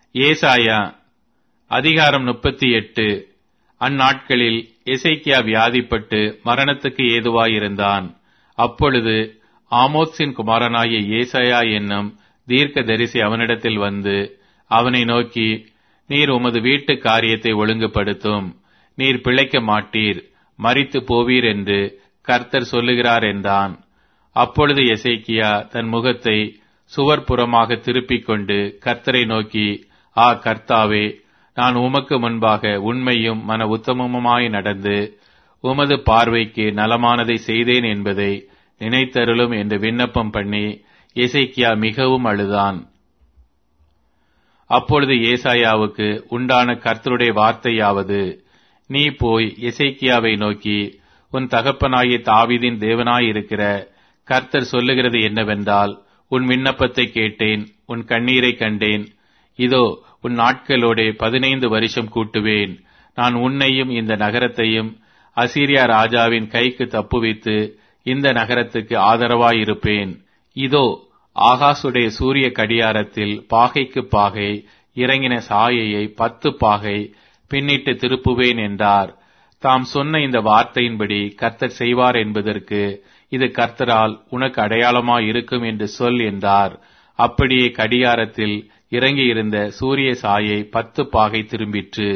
ஏசாயா அதிகாரம் 38. அந்நாட்களில் எசேக்கியா வியாதிப்பட்டு மரணத்துக்கு ஏதுவாயிருந்தான். அப்பொழுது ஆமோத்சின் குமாரனாகிய ஏசாயா என்னும் தீர்க்கதரிசி அவனிடத்தில் வந்து அவனை நோக்கி, நீர் உமது வீட்டு காரியத்தை ஒழுங்குபடுத்தும், நீர் பிழைக்க மாட்டீர், மரித்து போவீர் என்று கர்த்தர் சொல்லுகிறார் என்றான். அப்பொழுது எசேக்கியா தன் முகத்தை சுவர்புறமாக திருப்பிக் கொண்டு கர்த்தரை நோக்கி, கர்த்தாவே, நான் உமக்கு முன்பாக உண்மையும் மன உத்தமமுமாய் நடந்து உமது பார்வைக்கு நலமானதை செய்தேன் என்பதை நினைத்தருளும் என்று விண்ணப்பம் பண்ணி எசேக்கியா மிகவும் அழுதான். அப்பொழுது ஏசாயாவுக்கு உண்டான கர்த்தருடைய வார்த்தையாவது, நீ போய் எசேக்கியாவை நோக்கி, உன் தகப்பனாகிய தாவீதின் தேவனாயிருக்கிற கர்த்தர் சொல்லுகிறது என்னவென்றால், உன் விண்ணப்பத்தை கேட்டேன், உன் கண்ணீரை கண்டேன். இதோ உன் நாட்களோடே 15 வருஷம் கூட்டுவேன். நான் உன்னையும் இந்த நகரத்தையும் அசீரியா ராஜாவின் கைக்கு தப்புவித்து இந்த நகரத்துக்கு ஆதரவாயிருப்பேன். இதோ ஆகாசுடைய சூரிய கடியாரத்தில் பாகைக்கு பாகை இறங்கின சாயையை 10 பாகை பின்னிட்டு திருப்புவேன் என்றார். தாம் சொன்ன இந்த வார்த்தையின்படி கர்த்தர் செய்வார் என்பதற்கு இது கர்த்தரால் உனக்கு அடையாளமாயிருக்கும் என்று சொல் என்றார். அப்படியே கடியாரத்தில் இறங்கியிருந்த சூரிய சாயை 10 பாகை திரும்பிற்று.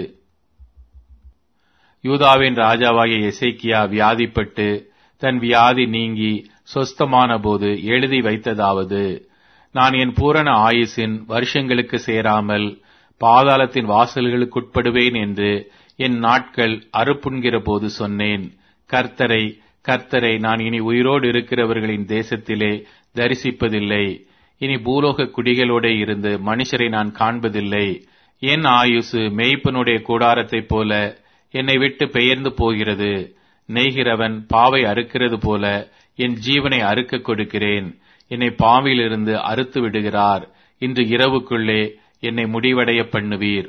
யூதாவின் ராஜாவாகிய எசேக்கியா வியாதிப்பட்டு தன் வியாதி நீங்கி சொஸ்தமான போது எழுதி வைத்ததாவது, நான் என் பூரண ஆயுசின் வருஷங்களுக்கு சேராமல் பாதாளத்தின் வாசல்களுக்குட்படுவேன் என்று என் நாட்கள் அறுப்புண்கிற போது சொன்னேன். கர்த்தரை கர்த்தரை நான் இனி உயிரோடு இருக்கிறவர்களின் தேசத்திலே தரிசிப்பதில்லை. இனி பூலோக குடிகளோடே இருந்து மனுஷரை நான் காண்பதில்லை. என் ஆயுசு மேய்ப்பனுடைய கூடாரத்தைப் போல என்னை விட்டு பெயர்ந்து போகிறது. நெய்கிறவன் பாவை அறுக்கிறது போல என் ஜீவனை அறுக்க கொடுக்கிறேன். என்னை பாவிலிருந்து அறுத்து விடுகிறார். இன்று இரவுக்குள்ளே என்னை முடிவடைய பண்ணுவீர்.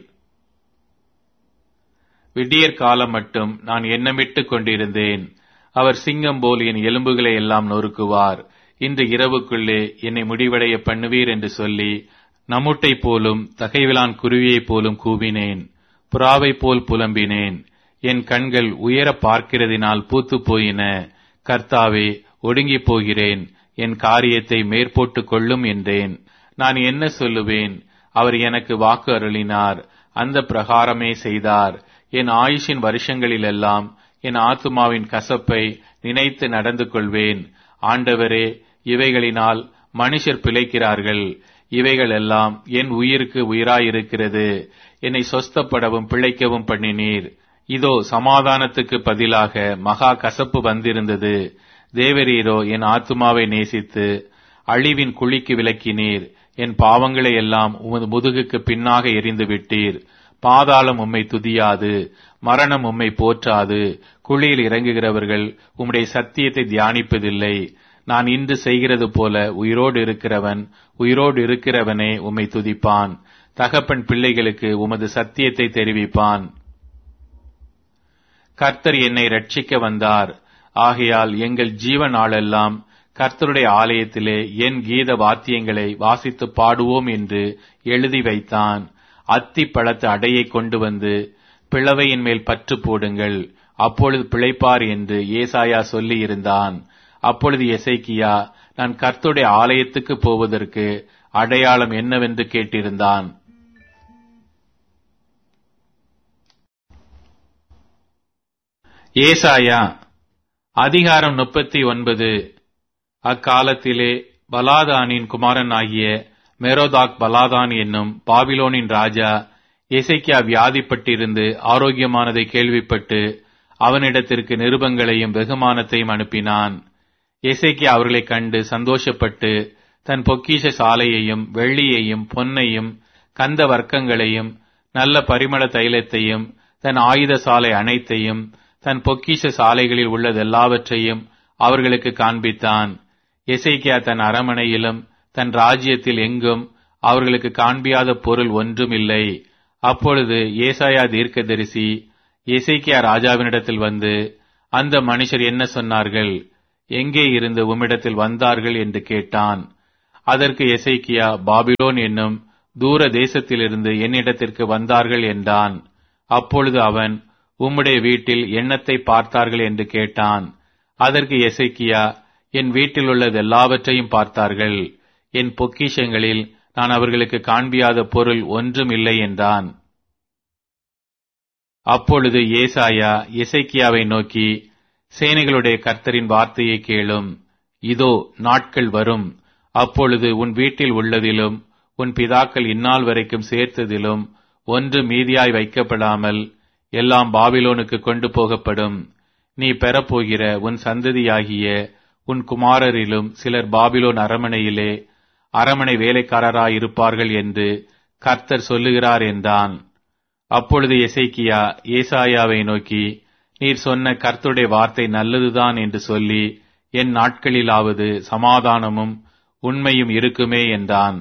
விடியற் காலம் மட்டும் நான் எண்ணமிட்டுக் கொண்டிருந்தேன். அவர் சிங்கம் போல் என் எலும்புகளை எல்லாம் நொறுக்குவார். இன்று இரவுக்குள்ளே என்னை முடிவடைய பண்ணுவீர் என்று சொல்லி நம்முட்டை போலும் தகைவிலான் குருவியைப் போலும் கூவினேன். புறாவைப் போல் புலம்பினேன். என் கண்கள் உயர பார்க்கிறதினால் பூத்து போயின. கர்த்தாவே, ஒடுங்கி போகிறேன், என் காரியத்தை மேற்போட்டுக் கொள்ளும் என்றேன். நான் என்ன சொல்லுவேன்? அவர் எனக்கு வாக்கு அருளினார், அந்த பிரகாரமே செய்தார். என் ஆயுஷின் வருஷங்களிலெல்லாம் என் ஆத்துமாவின் கசப்பை நினைத்து நடந்து கொள்வேன். ஆண்டவரே, இவைகளினால் மனுஷர் பிழைக்கிறார்கள். இவைகள் எல்லாம் என் உயிருக்கு உயிராயிருக்கிறது. என்னை சொஸ்தப்படவும் பிழைக்கவும் பண்ணினீர். இதோ சமாதானத்துக்கு பதிலாக மகா கசப்பு வந்திருந்தது. தேவரீரோ என் ஆத்துமாவை நேசித்து அழிவின் குழிக்கு விலக்கினீர். என் பாவங்களை எல்லாம் உமது முதுகுக்கு பின்னாக எறிந்து விட்டீர். பாதாளம் உம்மை துதியாது, மரணம் உம்மை போற்றாது. குழியில் இறங்குகிறவர்கள் உம்முடைய சத்தியத்தை தியானிப்பதில்லை. நான் இன்று செய்கிறது போல உயிரோடு இருக்கிறவனே உம்மை துதிப்பான். தகப்பன் பிள்ளைகளுக்கு உமது சத்தியத்தை தெரிவிப்பான். கர்த்தர் என்னை ரட்சிக்க வந்தார். ஆகையால் எங்கள் ஜீவ நாளெல்லாம் கர்த்தருடைய ஆலயத்திலே என் கீத வாத்தியங்களை வாசித்து பாடுவோம் என்று எழுதி வைத்தான். அத்தி பழத்து அடையை கொண்டு வந்து பிளவையின் மேல் பற்று போடுங்கள், அப்பொழுது பிழைப்பார் என்று ஏசாயா சொல்லி இருந்தான். அப்பொழுது எசேக்கியா, நான் கர்த்தருடைய ஆலயத்துக்கு போவதற்கு அடையாளம் என்னவென்று கேட்டிருந்தான். ஏசாயா அதிகாரம் 39. அக்காலத்திலே பலாதானின் குமாரனாகிய மெரோதாக் பலாதான் என்னும் பாபிலோனின் ராஜா எசேக்கியா வியாதிப்பட்டிருந்து ஆரோக்கியமானதை கேள்விப்பட்டு அவனிடத்திற்கு நிருபங்களையும் வெகுமானத்தையும் அனுப்பினான். எசேக்கியா அவர்களைக் கண்டு சந்தோஷப்பட்டு தன் பொக்கிஷ சாலையையும் வெள்ளியையும் பொன்னையும் கந்த வர்க்கங்களையும் நல்ல பரிமள தைலத்தையும் தன் ஆயுத சாலை அனைத்தையும் தன் பொக்கிஷ சாலைகளில் உள்ளதெல்லாவற்றையும் அவர்களுக்கு காண்பித்தான். எசேக்கியா தன் அரமனையிலும் தன் ராஜ்யத்தில் எங்கும் அவர்களுக்கு காண்பியாத பொருள் ஒன்றும் இல்லை. அப்பொழுது ஏசாயா தீர்க்கதரிசி எசேக்கியா ராஜாவினிடத்தில் வந்து, அந்த மனுஷர் என்ன சொன்னார்கள்? எங்கே இருந்து உம்மிடத்தில் வந்தார்கள் என்று கேட்டான். அதற்கு எசேக்கியா, பாபிலோன் என்னும் தூர தேசத்திலிருந்து என்னிடத்திற்கு வந்தார்கள் என்றான். அப்பொழுது அவன், உம்முடைய வீட்டில் என்னத்தை பார்த்தார்கள் என்று கேட்டான். அதற்கு எசேக்கியா, என் வீட்டில் உள்ளது எல்லாவற்றையும் பார்த்தார்கள். என் பொக்கிஷங்களில் நான் அவர்களுக்கு காண்பியாத பொருள் ஒன்றும் இல்லை என்றான். அப்பொழுது ஏசாயா எசேக்கியாவை நோக்கி, சேனைகளுடைய கர்த்தரின் வார்த்தையை கேளும். இதோ நாட்கள் வரும், அப்பொழுது உன் வீட்டில் உள்ளதிலும் உன் பிதாக்கள் இந்நாள் வரைக்கும் சேர்த்ததிலும் ஒன்று மீதியாய் வைக்கப்படாமல் எல்லாம் பாபிலோனுக்கு கொண்டு போகப்படும். நீ பெறப்போகிற உன் சந்ததியாகிய உன் குமாரரிலும் சிலர் பாபிலோன் அரமனையிலே அரமனை வேலைக்காரராயிருப்பார்கள் என்று கர்த்தர் சொல்லுகிறார் என்றான். அப்பொழுது எசேக்கியா ஏசாயாவை நோக்கி, நீர் சொன்ன கர்த்தருடைய வார்த்தை நல்லதுதான் என்று சொல்லி, என் நாட்களிலாவது சமாதானமும் உண்மையும் இருக்குமே என்றான்.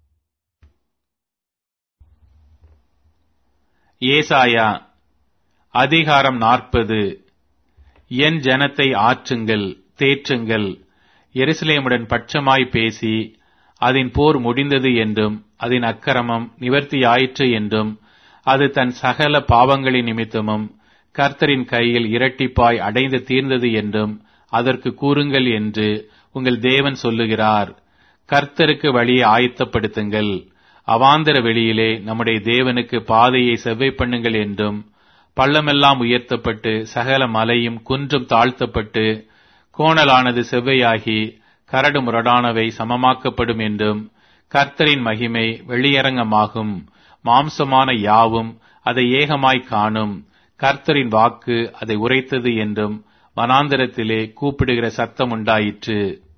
ஏசாயா அதிகாரம் 40. என் ஜனத்தை ஆற்றுங்கள், தேற்றுங்கள். எருசலேமுடன் பட்சமாய் பேசி, அதன் போர் முடிந்தது என்றும் அதன் அக்கிரமம் நிவர்த்தியாயிற்று என்றும் அது தன் சகல பாவங்களின் நிமித்தமும் கர்த்தரின் கையில் இரட்டிப்பாய் அடைந்து தீர்ந்தது என்றும் அதற்கு கூறுங்கள் என்று உங்கள் தேவன் சொல்லுகிறார். கர்த்தருக்கு வழியை ஆயத்தப்படுத்துங்கள், அவாந்தர வெளியிலே நம்முடைய தேவனுக்கு பாதையை செவ்வை பண்ணுங்கள் என்றும், பள்ளமெல்லாம் உயர்த்தப்பட்டு சகல மலையும் குன்றும் தாழ்த்தப்பட்டு கோணலானது செவ்வையாகி கரடு முரடானவை சமமாக்கப்படும் என்றும், கர்த்தரின் மகிமை வெளியரங்கமாகும், மாம்சமான யாவும் அதை ஏகமாய் காணும், கர்த்தரின் வாக்கு அதை உரைத்தது என்றும் வனாந்தரத்திலே கூப்பிடுகிற சத்தம் உண்டாயிற்று.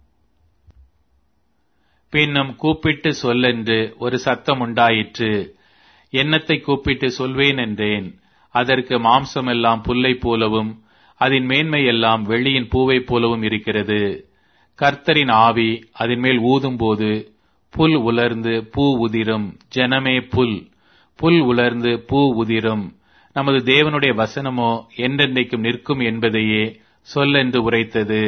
பின்னும் கூப்பிட்டு சொல்லென்று ஒரு சத்தம் உண்டாயிற்று. என்னத்தை கூப்பிட்டு சொல்வேன் என்றேன். அதற்கு மாம்சமெல்லாம் புல்லை போலவும் அதன் மேன்மை எல்லாம் வெள்ளியின் பூவை போலவும் இருக்கிறது. கர்த்தரின் ஆவி அதன் மேல் ஊதும்போது புல் உலர்ந்து பூ உதிரும். ஜனமே புல், புல் உலர்ந்து பூ உதிரும். நமது தேவனுடைய வசனமோ என்றென்றைக்கும் நிற்கும் என்பதையே சொல்லென்று உரைத்தது.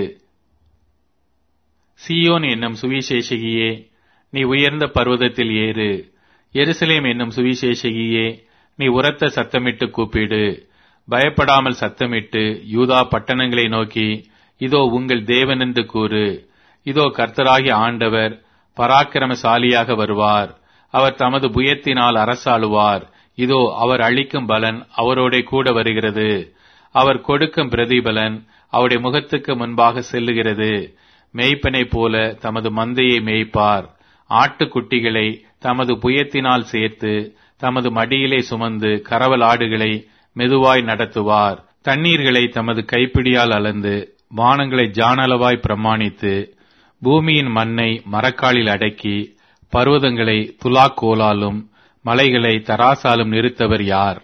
சீயோன் என்னும் சுவிசேஷகியே, நீ உயர்ந்த பர்வதத்தில் ஏறு. எருசலேம் என்னும் சுவிசேஷகியே, நீ உரத்த சத்தமிட்டு கூப்பிடு. பயப்படாமல் சத்தமிட்டு யூதா பட்டணங்களை நோக்கி, இதோ உங்கள் தேவன் என்று கூறு. இதோ கர்த்தராகிய ஆண்டவர் பராக்கிரமசாலியாக வருவார். அவர் தமது புயத்தினால் அரசாளுவார். இதோ அவர் அளிக்கும் பலன் அவரோட கூட வருகிறது. அவர் கொடுக்கும் பிரதிபலன் அவருடைய முகத்துக்கு முன்பாக செல்லுகிறது. மேய்ப்பனை போல தமது மந்தையை மேய்ப்பார். ஆட்டுக்குட்டிகளை தமது புயத்தினால் சேர்த்து தமது மடியிலே சுமந்து கரவல் ஆடுகளை மெதுவாய் நடத்துவார். தண்ணீர்களை தமது கைப்பிடியால் அளந்து வானங்களை ஜானளவாய் பிரமாணித்து பூமியின் மண்ணை மரக்காலில் அடக்கி பர்வதங்களை துலாக்கோலாலும் மலைகளை தராசாலும் நிறுத்தவர் யார்?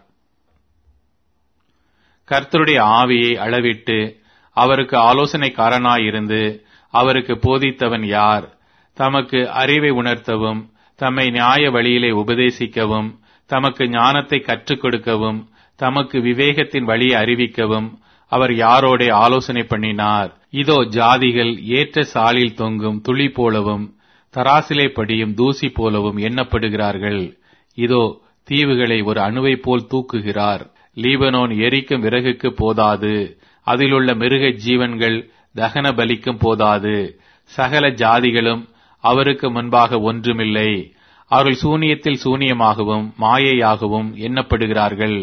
கர்த்தருடைய ஆவியை அளவிட்டு அவருக்கு ஆலோசனைக்காரனாயிருந்து அவருக்கு போதித்தவன் யார்? தமக்கு அறிவை உணர்த்தவும் தம்மை நியாய வழியிலே உபதேசிக்கவும் தமக்கு ஞானத்தை கற்றுக் கொடுக்கவும் தமக்கு விவேகத்தின் வழியை அறிவிக்கவும் அவர் யாரோட ஆலோசனை பண்ணினார்? இதோ ஜாதிகள் ஏற்ற சாலில் தொங்கும் துளி போலவும் தராசிலே படியும் தூசி போலவும் எண்ணப்படுகிறார்கள். இதோ தீவுகளை ஒரு அணுவை போல் தூக்குகிறார். லீபனோன் எரிக்கும் விறகுக்கு போதாது, அதிலுள்ள மிருக ஜீவன்கள் தகன பலிக்கும் போதாது. சகல ஜாதிகளும் அவருக்கு முன்பாக ஒன்றுமில்லை. அவர்கள் சூனியத்தில் சூனியமாகவும் மாயையாகவும் எண்ணப்படுகிறார்கள்.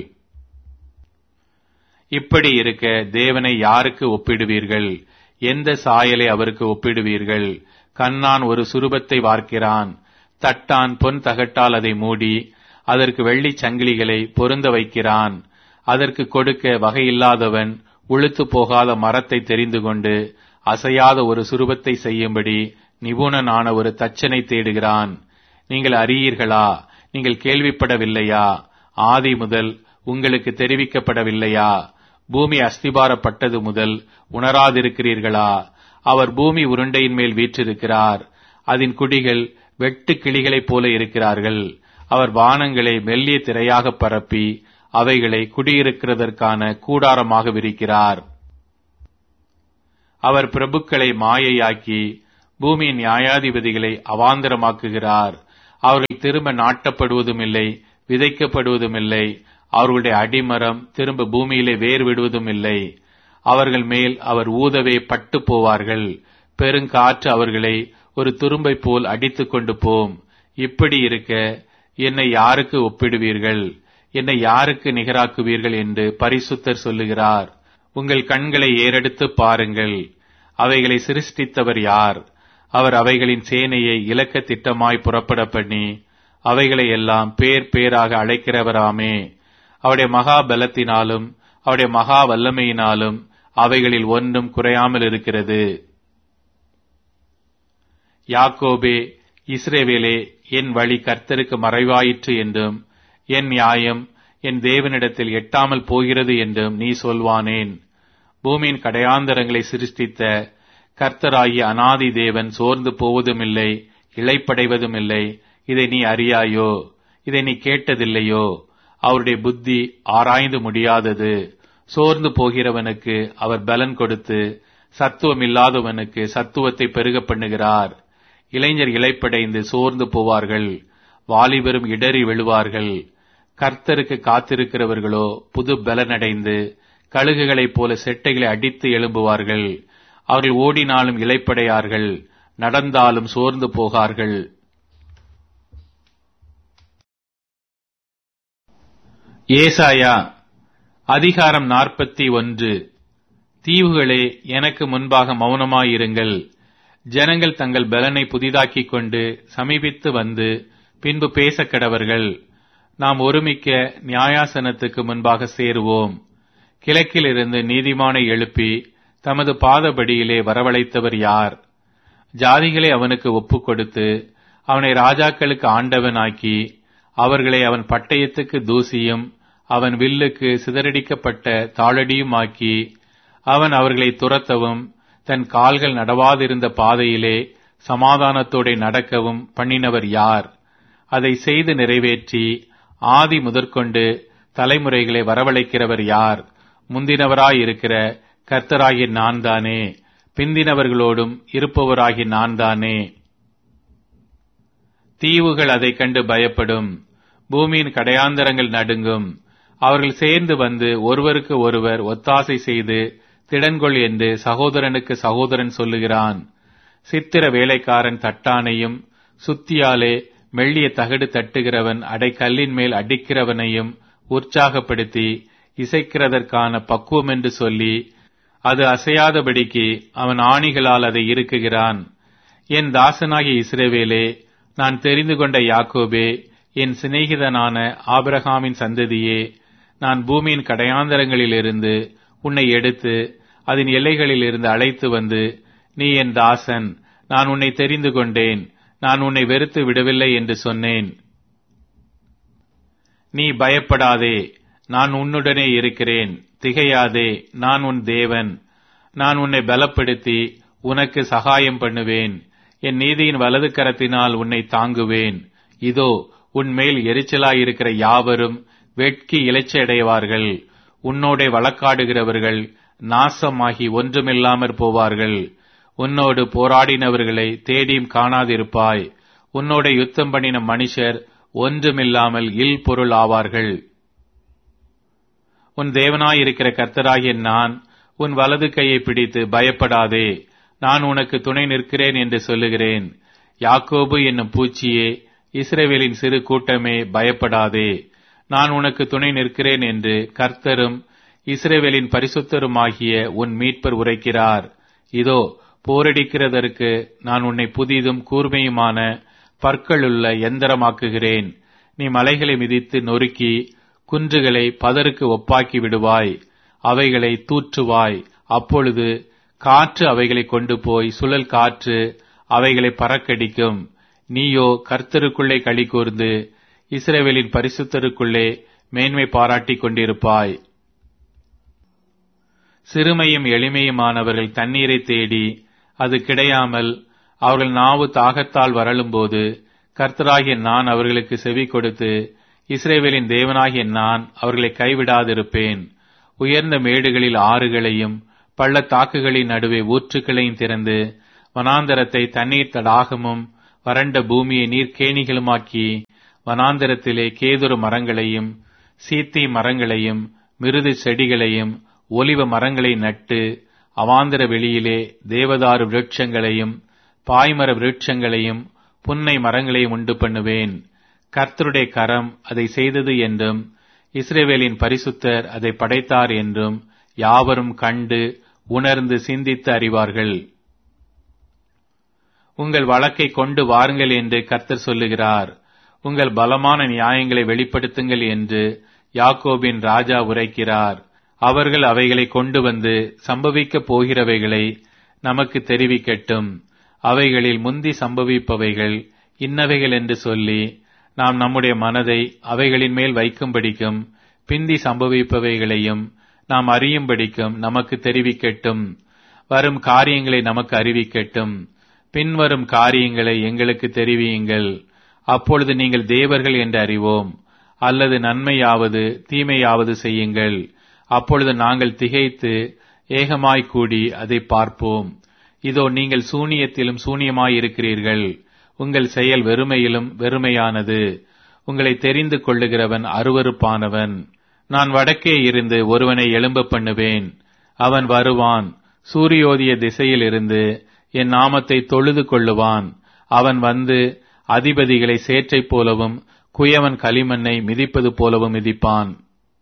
இப்படி இருக்க தேவனை யாருக்கு ஒப்பிடுவீர்கள்? எந்த சாயலை அவருக்கு ஒப்பிடுவீர்கள்? கண்ணான் ஒரு சுரூபத்தை வார்க்கிறான். தட்டான் பொன் தகட்டால் அதை மூடி அதற்கு வெள்ளி சங்கிலிகளை பொருந்த வைக்கிறான். அதற்கு கொடுக்க வகையில்லாதவன் உளுத்து போகாத மரத்தை தெரிந்து கொண்டு அசையாத ஒரு சுரூபத்தை செய்யும்படி நிபுணனான ஒரு தச்சனை தேடுகிறான். நீங்கள் அறியீர்களா? நீங்கள் கேள்விப்படவில்லையா? ஆதி முதல் உங்களுக்கு தெரிவிக்கப்படவில்லையா? பூமி அஸ்திபாரப்பட்டது முதல் உணராதிருக்கிறீர்களா? அவர் பூமி உருண்டையின் மேல் வீற்றிருக்கிறார். அதன் குடிகள் வெட்டு கிளிகளைப் போல இருக்கிறார்கள். அவர் வானங்களை மெல்லிய திரையாக பரப்பி அவைகளை குடியிருக்கிறதற்கான கூடாரமாக விரிக்கிறார். அவர் பிரபுக்களை மாயையாக்கி பூமியின் நியாயாதிபதிகளை அவாந்தரமாக்குகிறார். அவர்கள் திரும்ப நாட்டப்படுவதும் இல்லை, விதைக்கப்படுவதும் இல்லை. அவர்களுடைய அடிமரம் திரும்ப பூமியிலே வேர் விடுவதும் இல்லை. அவர்கள் மேல் அவர் ஊதவே பட்டு போவார்கள். பெருங்காற்று அவர்களை ஒரு துரும்பை போல் அடித்துக் கொண்டு போம். இப்படி இருக்க என்னை யாருக்கு ஒப்பிடுவீர்கள்? என்னை யாருக்கு நிகராக்குவீர்கள் என்று பரிசுத்தர் சொல்லுகிறார். உங்கள் கண்களை ஏறெடுத்து பாருங்கள். அவைகளை சிருஷ்டித்தவர் யார்? அவர் அவைகளின் சேனையை இலக்க திட்டமாய் புறப்பட பண்ணி அவைகளை எல்லாம் பேர் பேராக அழைக்கிறவராமே. அவருடைய மகா பலத்தினாலும் அவருடைய மகா வல்லமையினாலும் அவைகளில் ஒன்றும் குறையாமல் இருக்கிறது. யாக்கோபே, இஸ்ரவேலே, என் வழி கர்த்தருக்கு மறைவாயிற்று என்றும் என் நியாயம் என் தேவனிடத்தில் எட்டாமல் போகிறது என்றும் நீ சொல்வானேன்? பூமியின் கடையாந்தரங்களை சிருஷ்டித்த கர்த்தராகிய அநாதி தேவன் சோர்ந்து போவதுமில்லை, இளைப்படைவதும் இல்லை. இதை நீ அறியாயோ? இதை நீ கேட்டதில்லையோ? அவருடைய புத்தி ஆராய்ந்து முடியாதது. சோர்ந்து போகிறவனுக்கு அவர் பலன் கொடுத்து சத்துவம் இல்லாதவனுக்கு சத்துவத்தை பெருக பண்ணுகிறார். இளைஞர் இளைப்படைந்து சோர்ந்து போவார்கள், வாலிபரும் இடறி விழுவார்கள். கர்த்தருக்கு காத்திருக்கிறவர்களோ புது பலனடைந்து கழுகுகளைப் போல செட்டைகளை அடித்து எழும்புவார்கள். அவர்கள் ஓடினாலும் இளைப்படையார்கள், நடந்தாலும் சோர்ந்து போகார்கள். ஏசாயா அதிகாரம் 41. தீவுகளே, எனக்கு முன்பாக மௌனமாயிருங்கள். ஜனங்கள் தங்கள் பலனை புதிதாக்கிக் கொண்டு சமீபித்து வந்து பின்பு பேசக்கடவர்கள். நாம் ஒருமிக்க நியாயாசனத்துக்கு முன்பாக சேருவோம். கிழக்கிலிருந்து நீதிமானை எழுப்பி தமது பாதபடியிலே வரவழைத்தவர் யார்? ஜாதிகளை அவனுக்கு ஒப்புக் கொடுத்து அவனை ராஜாக்களுக்கு ஆண்டவனாக்கி அவர்களை அவன் பட்டயத்துக்கு தூசியும் அவன் வில்லுக்கு சிதறடிக்கப்பட்ட தாளடியுமாக்கி அவன் அவர்களை துரத்தவும் தன் கால்கள் நடவாதிருந்த பாதையிலே சமாதானத்தோടെ நடக்கவும் பண்ணினவர் யார்? அதை செய்து நிறைவேற்றி ஆதி முதற்கொண்டு தலைமுறைகளை வரவழைக்கிறவர் யார்? முந்தினவராயிருக்கிற கர்த்தராகிய நான் தானே, பிந்தினவர்களோடும் இருப்பவராகிய நான் தானே. தீவுகள் அதைக் கண்டு பயப்படும், பூமியின் கடையாந்தரங்கள் நடுங்கும். அவர்கள் சேர்ந்து வந்து ஒருவருக்கு ஒருவர் ஒத்தாசை செய்து திடன்கொள் என்று சகோதரனுக்கு சகோதரன் சொல்லுகிறான். சித்திர வேலைக்காரன் தட்டானையும் சுத்தியாலே மெல்லிய தகடு தட்டுகிறவன் அடைக்கல்லின் மேல் அடிக்கிறவனையும் உற்சாகப்படுத்தி இசைக்கிறதற்கான பக்குவம் என்று சொல்லி அது அசையாதபடிக்கு அவன் ஆணிகளால் அதை இறுக்குகிறான். என் தாசனாகிய இஸ்ரவேலே, நான் தெரிந்து கொண்ட யாக்கோபே, என் சிநேகிதனான ஆபிரகாமின் சந்ததியே, நான் பூமியின் கடையாந்தரங்களிலிருந்து உன்னை எடுத்து அதன் எல்லைகளில் இருந்து அழைத்து வந்து நீ என் தாசன், நான் உன்னை தெரிந்து கொண்டேன், நான் உன்னை வெறுத்து விடவில்லை என்று சொன்னேன். நீ பயப்படாதே, நான் உன்னுடனே இருக்கிறேன். திகையாதே, நான் உன் தேவன். நான் உன்னை பலப்படுத்தி உனக்கு சகாயம் பண்ணுவேன். என் நீதியின் வலது கரத்தினால் உன்னை தாங்குவேன். இதோ, உன் மேல் எரிச்சலாயிருக்கிற யாவரும் வெட்கி இளைச்சடைவார்கள். உன்னோடே வழக்காடுகிறவர்கள் நாசமாகி ஒன்றுமில்லாமற் போவார்கள். உன்னோடு போராடினவர்களை தேடியும் காணாதிருப்பாய். உன்னோட யுத்தம் பண்ணின மனுஷர் ஒன்றுமில்லாமல் இல் பொருள் ஆவார்கள். உன் தேவனாயிருக்கிற கர்த்தராகிய நான் உன் வலது கையை பிடித்து பயப்படாதே, நான் உனக்கு துணை நிற்கிறேன் என்று சொல்லுகிறேன். யாக்கோபு என்னும் பூச்சியே, இஸ்ரவேலின் சிறு கூட்டமே, பயப்படாதே, நான் உனக்கு துணை நிற்கிறேன் என்று கர்த்தரும் இஸ்ரவேலின் பரிசுத்தருமாகிய உன் மீட்பர் உரைக்கிறார். இதோ, போரடிக்கிறதற்கு நான் உன்னை புதிதும் கூர்மையுமான பற்களுள்ள எந்திரமாக்குகிறேன். நீ மலைகளை மிதித்து நொறுக்கி குன்றுகளை பதருக்கு ஒப்பாக்கி விடுவாய். அவைகளை தூற்றுவாய். அப்பொழுது காற்று அவைகளை கொண்டு போய் சுழல் காற்று அவைகளை பறக்கடிக்கும். நீயோ கர்த்தருக்குள்ளே களி கூர்ந்து இஸ்ரவேலின் பரிசுத்தருக்குள்ளே மேன்மை பாராட்டிக் கொண்டிருப்பாய். சிறுமையும் எளிமையுமானவர்கள் தண்ணீரை தேடி அது கிடையாமல் அவர்கள் நாவு தாகத்தால் வரலும்போது கர்த்தராகிய நான் அவர்களுக்கு செவி கொடுத்து இஸ்ரவேலின் தேவனாகிய நான் அவர்களை கைவிடாதிருப்பேன். உயர்ந்த மேடுகளில் ஆறுகளையும் பள்ளத்தாக்குகளின் நடுவே ஊற்றுக்களையும் திறந்து வனாந்தரத்தை தண்ணீர் தடாகமும் வறண்ட பூமியை நீர்க்கேணிகளுமாக்கி வனாந்தரத்திலே கேதுரு மரங்களையும் சீத்தி மரங்களையும் மிருது செடிகளையும் ஒலிவ மரங்களை நட்டு அவாந்தர வெளியிலே தேவதாரு விருட்சங்களையும் பாய்மர விருட்சங்களையும் புன்னை மரங்களையும் உண்டு பண்ணுவேன். கர்த்தருடைய கரம் அதை செய்தது என்றும் இஸ்ரவேலின் பரிசுத்தர் அதை படைத்தார் என்றும் யாவரும் கண்டு உணர்ந்து சிந்தித்து அறிவார்கள். உங்கள் வழக்கை கொண்டு வாருங்கள் என்று கர்த்தர் சொல்லுகிறார். உங்கள் பலமான நியாயங்களை வெளிப்படுத்துங்கள் என்று யாக்கோபின் ராஜா உரைக்கிறார். அவர்கள் அவைகளை கொண்டு வந்து சம்பவிக்கப் போகிறவைகளை நமக்கு தெரிவிக்கட்டும். அவைகளில் முந்தி சம்பவிப்பவைகள் இன்னவைகள் என்று சொல்லி நாம் நம்முடைய மனதை அவைகளின் மேல் வைக்கும்படிக்கும் பிந்தி சம்பவிப்பவைகளையும் நாம் அறியும்படிக்கும் நமக்கு தெரிவிக்கட்டும். வரும் காரியங்களை நமக்கு அறிவிக்கட்டும். பின்வரும் காரியங்களை எங்களுக்கு தெரிவியுங்கள். அப்பொழுது நீங்கள் தேவர்கள் என்று அறிவோம். அல்லது நன்மையாவது தீமையாவது செய்யுங்கள். அப்பொழுது நாங்கள் திகைத்து ஏகமாய் கூடி அதை பார்ப்போம். இதோ நீங்கள் சூனியத்திலும் சூனியமாயிருக்கிறீர்கள். உங்கள் செயல் வெறுமையிலும் வெறுமையானது. உங்களை தெரிந்து கொள்ளுகிறவன் அருவருப்பானவன். நான் வடக்கே இருந்து ஒருவனை எழும்ப பண்ணுவேன். அவன் வருவான். சூரியோதய திசையில் இருந்து என் நாமத்தை தொழுது கொள்ளுவான். அவன் வந்து அதிபதிகளை சேற்றைப் போலவும் குயவன் களிமண்ணை மிதிப்பது போலவும் மிதிப்பான்.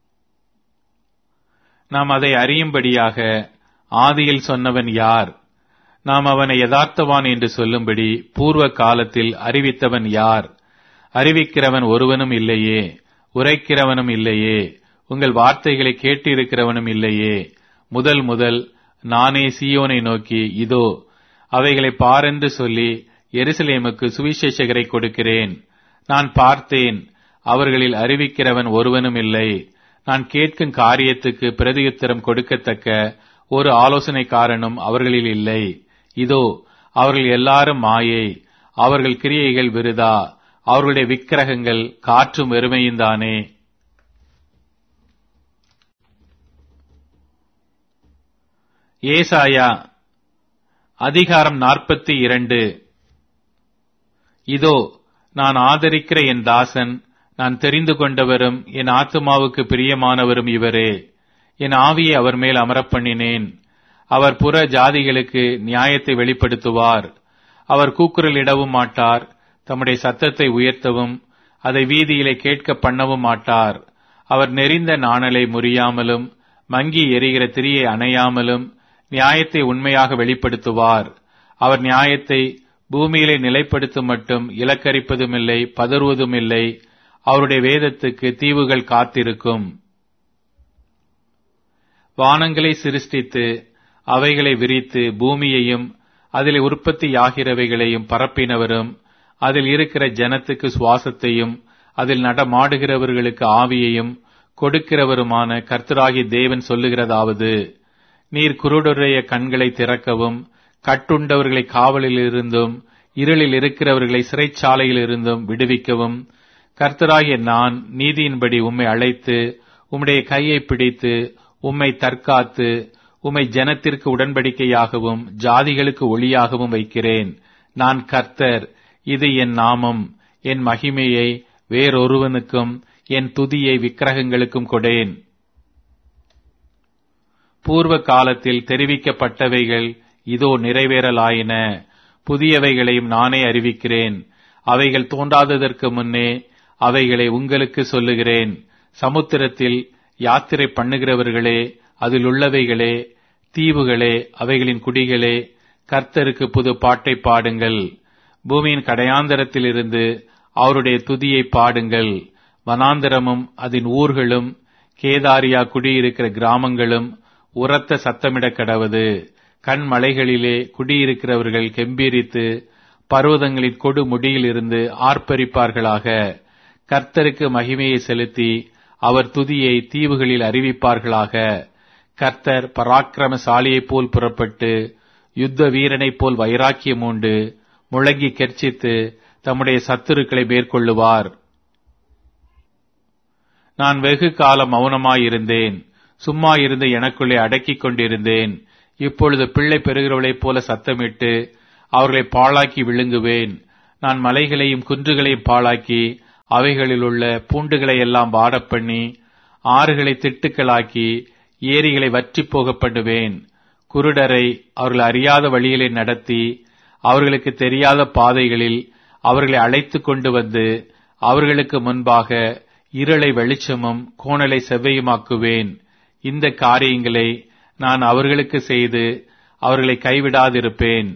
நாம் அதை அறியும்படியாக ஆதியில் சொன்னவன் யார்? நாம் அவனை யதார்த்தவான் என்று சொல்லும்படி பூர்வ காலத்தில் அறிவித்தவன் யார்? அறிவிக்கிறவன் ஒருவனும் இல்லையே, உரைக்கிறவனும் இல்லையே, உங்கள் வார்த்தைகளை கேட்டிருக்கிறவனும் இல்லையே. முதல் நானே சீயோனை நோக்கி இதோ அவைகளை பாரென்று சொல்லி எருசலேமுக்கு சுவிசேஷகரை கொடுக்கிறேன். நான் பார்த்தேன், அவர்களில் அறிவிக்கிறவன் ஒருவனும் இல்லை. நான் கேட்கும் காரியத்துக்கு பிரதியுத்தரம் கொடுக்கத்தக்க ஒரு ஆலோசனைக்காரனும் அவர்களில் இல்லை. இதோ அவர்கள் எல்லாரும் மாயை. அவர்கள் கிரியைகள் விருதா. அவர்களுடைய விக்கிரகங்கள் காற்றும் வெறுமையுந்தானே. ஏசாயா அதிகாரம் 42. இதோ நான் ஆதரிக்கிற என் தாசன், நான் தெரிந்து கொண்டவரும் என் ஆத்துமாவுக்கு பிரியமானவரும் இவரே. என் ஆவியை அவர் மேல் அமரப் பண்ணினேன். அவர் புற ஜாதிகளுக்கு நியாயத்தை வெளிப்படுத்துவார். அவர் கூக்குரலிடவும் மாட்டார். தம்முடைய சத்தத்தை உயர்த்தவும் அதை வீதியிலே கேட்க பண்ணவும் மாட்டார். அவர் நெறிந்த நாணலை முறியாமலும் மங்கி எரிகிற திரியை அணையாமலும் நியாயத்தை உண்மையாக வெளிப்படுத்துவார். அவர் நியாயத்தை பூமியிலே நிலைப்படுத்தும் மட்டும் இலக்கரிப்பதுமில்லை, பதறுவதுமில்லை. அவருடைய வேதத்துக்கு தீவுகள் காத்திருக்கும். வானங்களை சிருஷ்டித்து அவைகளை விரித்து பூமியையும் அதில் உற்பத்தியாகிறவைகளையும் பரப்பினவரும் அதில் இருக்கிற ஜனத்துக்கு சுவாசத்தையும் அதில் நடமாடுகிறவர்களுக்கு ஆவியையும் கொடுக்கிறவருமான கர்த்தராகிய தேவன் சொல்லுகிறதாவது: நீர் குருடருடைய கண்களை திறக்கவும் கட்டுண்டவர்களை காவலில் இருந்தும் இருளில் இருக்கிறவர்களை சிறைச்சாலையில் இருந்தும் விடுவிக்கவும் கர்த்தராகிய நான் நீதியின்படி உம்மை அழைத்து உம்முடைய கையை பிடித்து உம்மை தற்காத்து உம்மை ஜனத்திற்கு உடன்படிக்கையாகவும் ஜாதிகளுக்கு ஒளியாகவும் வைக்கிறேன். நான் கர்த்தர், இது என் நாமம். என் மகிமையை வேறொருவனுக்கும் என் துதியை விக்கிரகங்களுக்கும் கொடேன். பூர்வ காலத்தில் தெரிவிக்கப்பட்டவைகள் இதோ நிறைவேறலாயின. புதியவைகளையும் நானே அறிவிக்கிறேன். அவைகள் தோன்றாததற்கு முன்னே அவைகளை உங்களுக்கு சொல்லுகிறேன். சமுத்திரத்தில் யாத்திரை பண்ணுகிறவர்களே, அதில் உள்ளவைகளே, தீவுகளே, அவைகளின் குடிகளே, கர்த்தருக்கு புது பாட்டை பாடுங்கள். பூமியின் கடையாந்தரத்திலிருந்து அவருடைய துதியை பாடுங்கள். வனாந்தரமும் அதன் ஊர்களும் கேதாரியா குடியிருக்கிற கிராமங்களும் உரத்த சத்தமிட கடவது. கண்மலைகளிலே குடியிருக்கிறவர்கள் கெம்பீரித்து பர்வதங்களின் கொடு முடியில் இருந்து ஆர்ப்பரிப்பார்களாக. கர்த்தருக்கு மகிமையை செலுத்தி அவர் துதியை தீவுகளில் அறிவிப்பார்களாக. கர்த்தர் பராக்கிரமசாலியைப் போல் புறப்பட்டு யுத்த வீரனைப் போல் வைராக்கியம் உண்டு முழங்கி கெர்ச்சித்து தம்முடைய சத்துருக்களை மேற்கொள்ளுவார். நான் வெகு காலம் மௌனமாயிருந்தேன். சும்மா இருந்து எனக்குள்ளே அடக்கிக் கொண்டிருந்தேன். இப்பொழுது பிள்ளை பெறுகிறவளைப் போல சத்தமிட்டு அவர்களை பாழாக்கி விழுங்குவேன். நான் மலைகளையும் குன்றுகளையும் பாழாக்கி அவைகளிலுள்ள பூண்டுகளை எல்லாம் வாடப்பண்ணி ஆறுகளை திட்டுக்களாக்கி ஏரிகளை வற்றிப் போக பண்ணுவேன். குருடரை அவர்கள் அறியாத வழியிலே நடத்தி அவர்களுக்கு தெரியாத பாதைகளில் அவர்களை அழைத்து கொண்டு வந்து அவர்களுக்கு முன்பாக இருளை வெளிச்சமும் கோணலை செவ்வையுமாக்குவேன். இந்த காரியங்களை நான் அவர்களுக்கு செய்து அவர்களை கைவிடாதிருப்பேன்.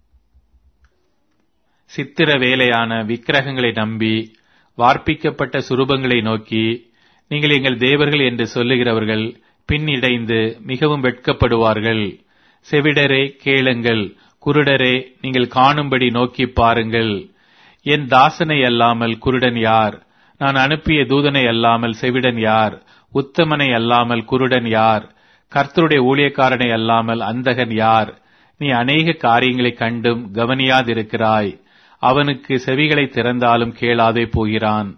சித்திர வேலையான விக்கிரகங்களை நம்பி வார்ப்பிக்கப்பட்ட சுரூபங்களை நோக்கி நீங்கள் எங்கள் தேவர்கள் என்று சொல்லுகிறவர்கள் பின்னிடைந்து மிகவும் வெட்கப்படுவார்கள். செவிடரே கேளுங்கள், குருடரே நீங்கள் காணும்படி நோக்கி பாருங்கள். என் தாசனை அல்லாமல் குருடன் யார்? நான் அனுப்பிய தூதனை அல்லாமல் செவிடன் யார்? உத்தமனை அல்லாமல் குருடன் யார்? கர்த்தருடைய ஊழியக்காரனை அல்லாமல் அந்தகன் யார்? நீ அநேக காரியங்களை கண்டும் கவனியாதிருக்கிறாய். அவனுக்கு செவிகளை திறந்தாலும் கேளாதே போகிறான்.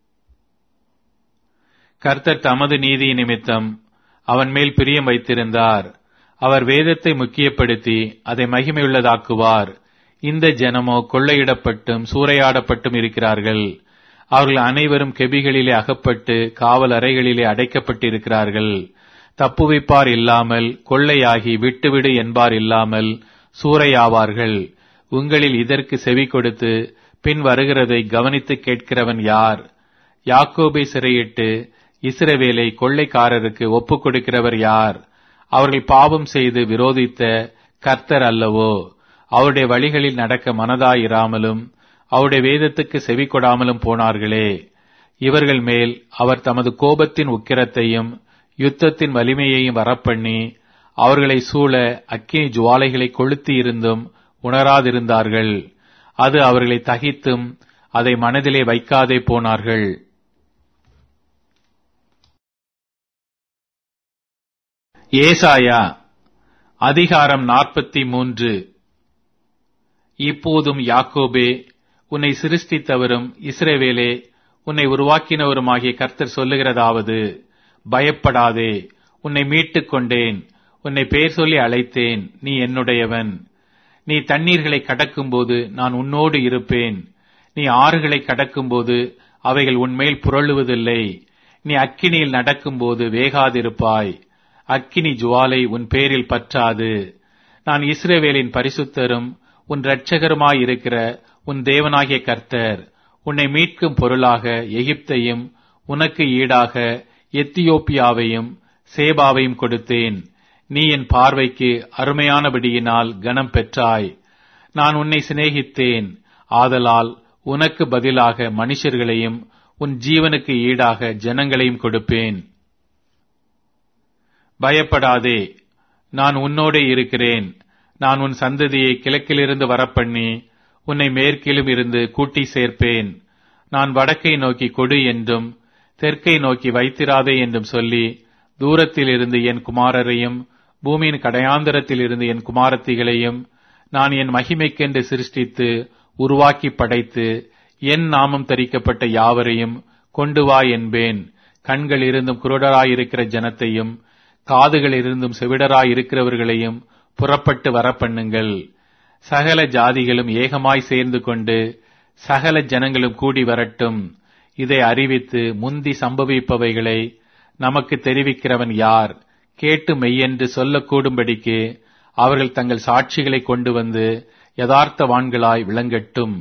கர்த்தர் தமது நீதி நிமித்தம் அவன் மேல் பிரியம் வைத்திருந்தார். அவர் வேதத்தை முக்கியப்படுத்தி அதை மகிமையுள்ளதாக்குவார். இந்த ஜனமோ கொள்ளையிடப்பட்டும் சூறையாடப்பட்டும் இருக்கிறார்கள். அவர்கள் அனைவரும் கெபிகளிலே அகப்பட்டு காவல் அறைகளிலே அடைக்கப்பட்டிருக்கிறார்கள். தப்புவிப்பார் இல்லாமல், கொள்ளையாகி விட்டுவிடு என்பார் இல்லாமல் சூறையாவார்கள். உங்களில் இதற்கு செவி கொடுத்து பின் வருகிறதை கவனித்து கேட்கிறவன் யார்? யாக்கோபை சிறையிட்டு இஸ்ரவேலை கொள்ளைக்காரருக்கு ஒப்புக் கொடுக்கிறவர் யார்? அவர்கள் பாவம் செய்து விரோதித்த கர்த்தர் அல்லவோ? அவருடைய வழிகளில் நடக்க மனதாயிராமலும் அவருடைய வேதத்துக்கு செவி கொடாமலும் போனார்களே. இவர்கள் மேல் அவர் தமது கோபத்தின் உக்கிரத்தையும் யுத்தத்தின் வலிமையையும் வரப்பண்ணி அவர்களை சூழ அக்கினி ஜுவாலைகளை கொளுத்தி இருந்தும் உணராதிருந்தார்கள். அது அவர்களை தகித்தும் அதை மனதிலே வைக்காதே போனார்கள். ஏசாயா அதிகாரம் 43. இப்போதும் யாக்கோபே, உன்னை சிருஷ்டித்தவரும் இஸ்ரவேலே உன்னை உருவாக்கினவருமாகிய கர்த்தர் சொல்லுகிறதாவது, பயப்படாதே, உன்னை மீட்டுக் கொண்டேன், உன்னை பெயர் சொல்லி அழைத்தேன், நீ என்னுடையவன். நீ தண்ணீர்களை கடக்கும்போது நான் உன்னோடு இருப்பேன். நீ ஆறுகளை கடக்கும்போது அவைகள் உன்மேல் புரளுவதில்லை. நீ அக்கினியில் நடக்கும்போது வேகாதிருப்பாய். அக்கினி ஜுவாலை உன் பேரில் பற்றாது. நான் இஸ்ரவேலின் பரிசுத்தரும் உன் இரட்சகருமாயிருக்கிற உன் தேவனாகிய கர்த்தர். உன்னை மீட்கும் பொருளாக எகிப்தையும் உனக்கு ஈடாக எத்தியோப்பியாவையும் சேபாவையும் கொடுத்தேன். நீ என் பார்வைக்கு அருமையானபடியினால் கனம் பெற்றாய். நான் உன்னை சிநேகித்தேன். ஆதலால் உனக்கு பதிலாக மனுஷர்களையும் உன் ஜீவனுக்கு ஈடாக ஜனங்களையும் கொடுப்பேன். பயப்படாதே, நான் உன்னோடே இருக்கிறேன். நான் உன் சந்ததியை கிழக்கிலிருந்து வரப்பண்ணி உன்னை மேற்கிலும் இருந்து கூட்டி சேர்ப்பேன். நான் வடக்கை நோக்கி கொடு என்றும் தெற்கை நோக்கி வைத்திராதே என்றும் சொல்லி தூரத்தில் இருந்து என் குமாரரையும் பூமியின் கடையாந்தரத்தில் இருந்து என் குமாரத்திகளையும் நான் என் மகிமைக்கென்று சிருஷ்டித்து உருவாக்கி படைத்து என் நாமம் தரிக்கப்பட்ட யாவரையும் கொண்டு வா என்பேன். கண்கள் இருந்தும் குருடராயிருக்கிற ஜனத்தையும் காதுகள் இருந்தும் செவிடராயிருக்கிறவர்களையும் புறப்பட்டு வரப்பண்ணுங்கள். சகல ஜாதிகளும் ஏகமாய் சேர்ந்து கொண்டு சகல ஜனங்களும் கூடி வரட்டும். இதை அறிவித்து முந்தி சம்பவிப்பவைகளை நமக்கு தெரிவிக்கிறவன் யார்? கேட்டு மெய்யென்று சொல்லக்கூடும்படிக்கு அவர்கள் தங்கள் சாட்சிகளை கொண்டு வந்து யதார்த்தவான்களாய் விளங்கட்டும்.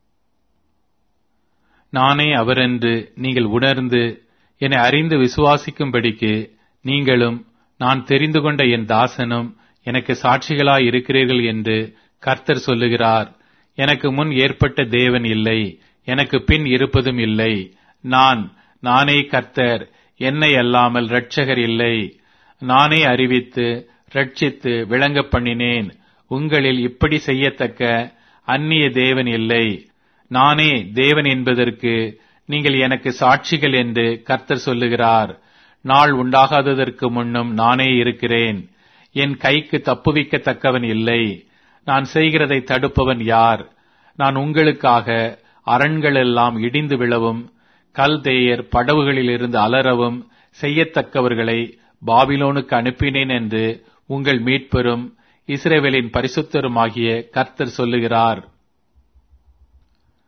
நானே அவரென்று நீங்கள் உணர்ந்து என்னை அறிந்து விசுவாசிக்கும்படிக்கு நீங்களும் நான் தெரிந்து கொண்ட என் தாசனும் எனக்கு சாட்சிகளாய் இருக்கிறீர்கள் என்று கர்த்தர் சொல்லுகிறார். எனக்கு முன் ஏற்பட்ட தேவன் இல்லை, எனக்கு பின் இருப்பதும் இல்லை. நானே கர்த்தர், என்னை அல்லாமல் இரட்சகர் இல்லை. நானே அறிவித்து ரட்சித்து விளங்க பண்ணினேன். உங்களில் இப்படி செய்யத்தக்க அந்நிய தேவன் இல்லை. நானே தேவன் என்பதற்கு நீங்கள் எனக்கு சாட்சிகள் என்று கர்த்தர் சொல்லுகிறார். நாள் உண்டாகாததற்கு முன்னும் நானே இருக்கிறேன். என் கைக்கு தப்புவிக்கத்தக்கவன் இல்லை. நான் செய்கிறதை தடுப்பவன் யார்? நான் உங்களுக்காக அரண்களெல்லாம் இடிந்து விழவும் கல்தேயர் படவுகளிலிருந்து அலறவும் செய்யத்தக்கவர்களை பாபிலோனுக்கு அனுப்பினேன் என்று உங்கள் மீட்பரும் இஸ்ரவேலின் பரிசுத்தருமாகிய கர்த்தர் சொல்லுகிறார்.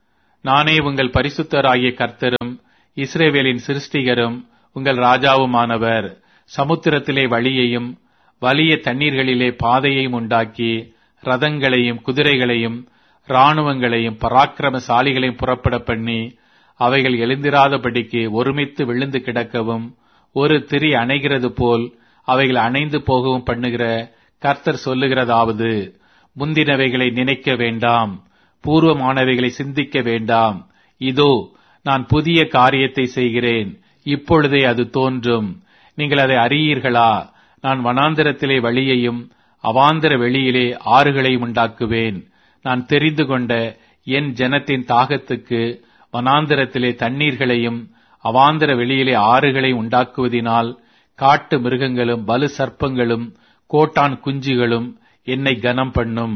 நானே உங்கள் பரிசுத்தராகிய கர்த்தரும் இஸ்ரவேலின் சிருஷ்டிகரும் உங்கள் ராஜாவுமானவர். சமுத்திரத்திலே வழியையும் வலிய தண்ணீர்களிலே பாதையையும் உண்டாக்கி ரதங்களையும் குதிரைகளையும் இராணுவங்களையும் பராக்கிரமசாலிகளையும் புறப்பட பண்ணி அவைகள் எழுந்திராதபடிக்கு ஒருமித்து விழுந்து கிடக்கவும் ஒரு திரி அணைகிறது போல் அவைகள் அணைந்து போகவும் பண்ணுகிற கர்த்தர் சொல்லுகிறதாவது, முந்தினவைகளை நினைக்க வேண்டாம், பூர்வமானவைகளை சிந்திக்க வேண்டாம். இதோ நான் புதிய காரியத்தை செய்கிறேன், இப்பொழுதே அது தோன்றும். நீங்கள் அதை அறியீர்களா? நான் வனாந்திரத்திலே வழியையும் அவாந்தர வெளியிலே ஆறுகளையும் உண்டாக்குவேன். நான் தெரிந்து கொண்ட என் ஜனத்தின் தாகத்துக்கு வனாந்திரத்திலே தண்ணீர்களையும் அவாந்தர வெளியிலே ஆறுகளையும் உண்டாக்குவதினால் காட்டு மிருகங்களும் வலு சர்ப்பங்களும் கோட்டான் குஞ்சுகளும் என்னை கனம் பண்ணும்.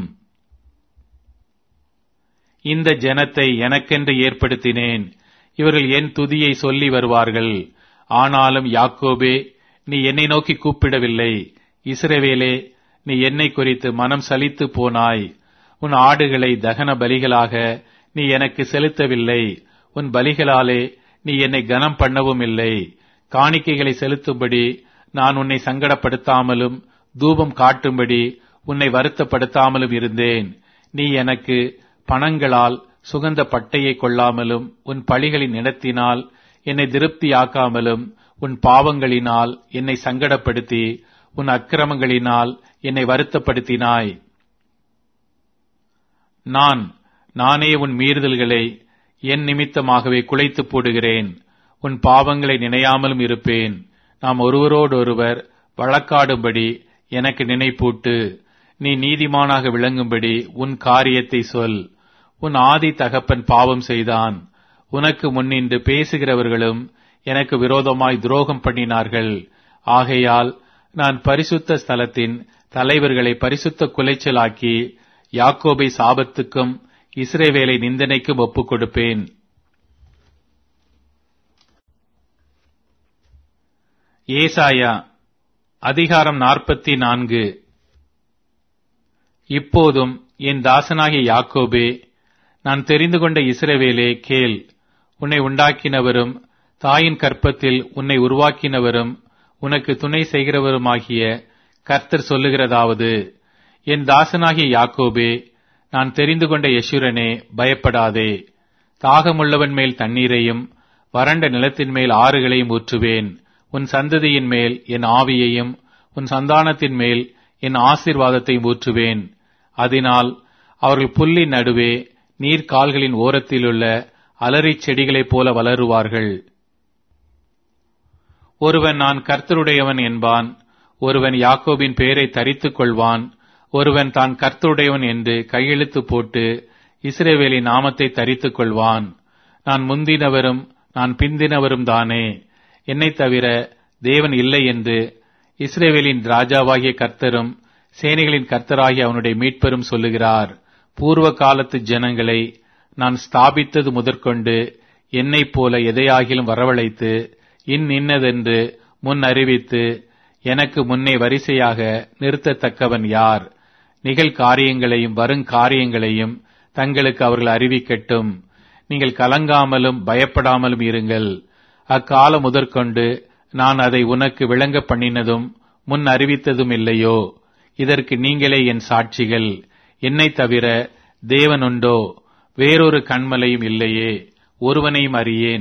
இந்த ஜனத்தை எனக்கென்று ஏற்படுத்தினேன், இவர்கள் என் துதியை சொல்லி வருவார்கள். ஆனாலும் யாக்கோபே, நீ என்னை நோக்கி கூப்பிடவில்லை. இஸ்ரவேலே, நீ என்னை குறித்து மனம் சலித்து போனாய். உன் ஆடுகளை தகன பலிகளாக நீ எனக்கு செலுத்தவில்லை. உன் பலிகளாலே நீ என்னை கனம் பண்ணவும் இல்லை. காணிக்கைகளை செலுத்தும்படி நான் உன்னை சங்கடப்படுத்தாமலும் தூபம் காட்டும்படி உன்னை வருத்தப்படுத்தாமலும் இருந்தேன். நீ எனக்கு பணங்களால் சுகந்த பட்டையை கொள்ளாமலும் உன் பழிகளின் இடத்தினால் என்னை திருப்தியாக்காமலும் உன் பாவங்களினால் என்னை சங்கடப்படுத்தி உன் அக்கிரமங்களினால் என்னை வருத்தப்படுத்தினாய். நானே உன் மீறுதல்களை என் நிமித்தமாகவே குலைத்து போடுகிறேன். உன் பாவங்களை நினையாமலும் இருப்பேன். நாம் ஒருவரோடொருவர் வழக்காடும்படி எனக்கு நினைப்பூட்டு. நீ நீதிமானாக விளங்கும்படி உன் காரியத்தை சொல். உன் ஆதி தகப்பன் பாவம் செய்தான். உனக்கு முன்னின்று பேசுகிறவர்களும் எனக்கு விரோதமாய் துரோகம் பண்ணினார்கள். ஆகையால் நான் பரிசுத்த ஸ்தலத்தின் தலைவர்களை பரிசுத்த குலைச்சலாக்கி யாக்கோபை சாபத்துக்கும் இஸ்ரவேலை நிந்தனைக்கும் ஒப்புக் கொடுப்பேன். ஏசாயா அதிகாரம் 44. இப்போதும் என் தாசனாகிய யாக்கோபே, நான் தெரிந்து கொண்ட இஸ்ரவேலே கேள். உன்னை உண்டாக்கினவரும் தாயின் கற்பத்தில் உன்னை உருவாக்கினவரும் உனக்கு துணை செய்கிறவருமாகிய கர்த்தர் சொல்லுகிறதாவது, என் தாசனாகிய யாக்கோபே, நான் தெரிந்து கொண்ட யெஷுரனே, பயப்படாதே. தாகமுள்ளவன் மேல் தண்ணீரையும் வறண்ட நிலத்தின் மேல் ஆறுகளையும் ஊற்றுவேன். உன் சந்ததியின் மேல் என் ஆவியையும் உன் சந்தானத்தின் மேல் என் ஆசீர்வாதத்தையும் ஊற்றுவேன். அதனால் அவர்கள் புல்லின் நடுவே நீர்க்கால்களின் ஓரத்திலுள்ள அலரிச் செடிகளைப் போல வளருவார்கள். ஒருவன் நான் கர்த்தருடையவன் என்பான். ஒருவன் யாக்கோபின் பெயரை தரித்துக் கொள்வான். ஒருவன் தான் கர்த்தருடையவன் என்று கையெழுத்து போட்டு இஸ்ரவேலின் நாமத்தை தரித்துக் கொள்வான். நான் முந்தினவரும் நான் பிந்தினவரும் தானே, என்னை தவிர தேவன் இல்லை என்று இஸ்ரவேலின் ராஜாவாகிய கர்த்தரும் சேனைகளின் கர்த்தராகிய அவனுடைய மீட்பரும் சொல்லுகிறார். பூர்வ காலத்து ஜனங்களை நான் ஸ்தாபித்தது முதற்கொண்டு என்னைப் போல எதையாகிலும் வரவழைத்து இன்னதென்று முன் அறிவித்து எனக்கு முன்னே வரிசையாக நிறுத்தத்தக்கவன் யார்? நிகழ்காரியங்களையும் வருங்காரியங்களையும் தங்களுக்கு அவர்கள் அறிவிக்கட்டும். நீங்கள் கலங்காமலும் பயப்படாமலும் இருங்கள். அக்காலம் முதற்கொண்டு நான் அதை உனக்கு விளங்க பண்ணினதும் முன் அறிவித்ததும் இல்லையோ? இதற்கு நீங்களே என் சாட்சிகள். என்னை தவிர தேவன் உண்டோ? வேறொரு கன்மலையும் இல்லையே, ஒருவனையும் அறியேன்.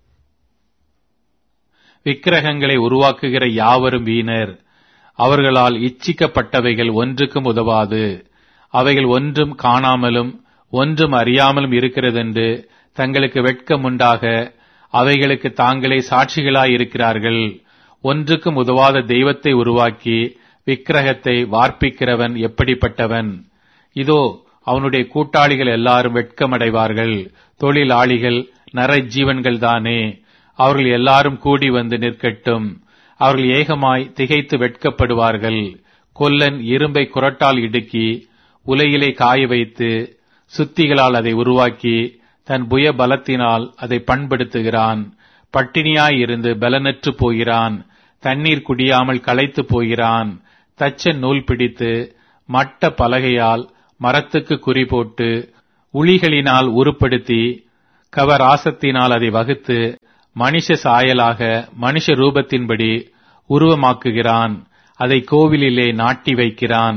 விக்கிரகங்களை உருவாக்குகிற யாவரும் வீணர். அவர்களால் இச்சிக்கப்பட்டவைகள் ஒன்றுக்கும் உதவாது. அவைகள் ஒன்றும் காணாமலும் ஒன்றும் அறியாமலும் இருக்கிறதென்று தங்களுக்கு வெட்கமுண்டாக அவைகளுக்கு தாங்களே சாட்சிகளாயிருக்கிறார்கள். ஒன்றுக்கும் உதவாத தெய்வத்தை உருவாக்கி விக்கிரகத்தை வார்ப்பிக்கிறவன் எப்படிப்பட்டவன்? இதோ அவனுடைய கூட்டாளிகள் எல்லாரும் வெட்கமடைவார்கள். தொழிலாளிகள் நரஜீவன்கள் தானே, அவர்கள் எல்லாரும் கூடி வந்து நிற்கட்டும். அவர்கள் ஏகமாய் திகைத்து வெட்கப்படுவார்கள். கொல்லன் இரும்பை குரட்டால் இடுக்கி உலையிலே காய வைத்து சுத்திகளால் அதை உருவாக்கி தன் புய பலத்தினால் அதை பண்படுத்துகிறான். பட்டினியாயிருந்து பலனற்று போகிறான். தண்ணீர் குடியாமல் களைத்து போகிறான். தச்சன் நூல் பிடித்து மட்ட பலகையால் மரத்துக்கு குறி போட்டு உளிகளினால் உருப்படுத்தி கவராசத்தினால் அதை வகுத்து மனுஷ சாயலாக மனுஷ ரூபத்தின்படி உருவமாக்குகிறான். அதை கோவிலிலே நாட்டி வைக்கிறான்.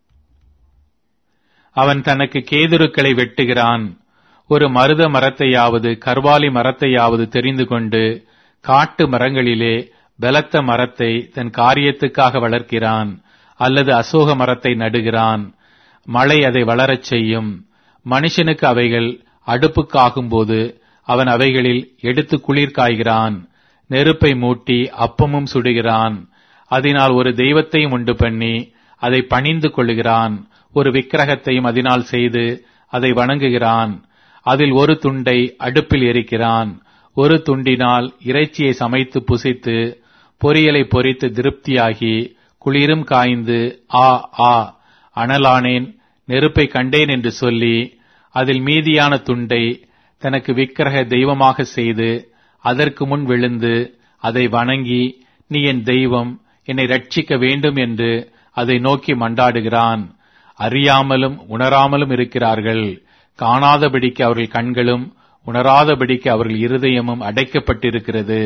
அவன் தனக்கு கேதுருக்களை வெட்டுகிறான். ஒரு மருத மரத்தையாவது கர்வாலி மரத்தையாவது தெரிந்து கொண்டு காட்டு மரங்களிலே பலத்த மரத்தை தன் காரியத்துக்காக வளர்க்கிறான். அல்லது அசோக மரத்தை நடுகிறான். மழை அதை வளரச் செய்யும். மனுஷனுக்கு அவைகள் அடுப்புக்காகும்போது அவன் அவைகளில் எடுத்து குளிர் காய்கிறான். நெருப்பை மூட்டி அப்பமும் சுடுகிறான். அதனால் ஒரு தெய்வத்தையும் உண்டு பண்ணி அதை பணிந்து கொள்ளுகிறான். ஒரு விக்கிரகத்தையும் அதனால் செய்து அதை வணங்குகிறான். அதில் ஒரு துண்டை அடுப்பில் எரிக்கிறான். ஒரு துண்டினால் இறைச்சியை சமைத்து புசித்து பொரியலை பொரித்து திருப்தியாகி குளிரும் காய்ந்து ஆ ஆ அனலானேன் நெருப்பை கண்டேன் என்று சொல்லி அதில் மீதியான துண்டை தனக்கு விக்கிரக தெய்வமாக செய்து அதற்கு முன் விழுந்து அதை வணங்கி நீ என் தெய்வம், என்னை ரட்சிக்க வேண்டும் என்று அதை நோக்கி மண்டாடுகிறான். அறியாமலும் உணராமலும் இருக்கிறார்கள். காணாதபடிக்கு அவர்கள் கண்களும் உணராதபடிக்கு அவர்கள் இருதயமும் அடைக்கப்பட்டிருக்கிறது.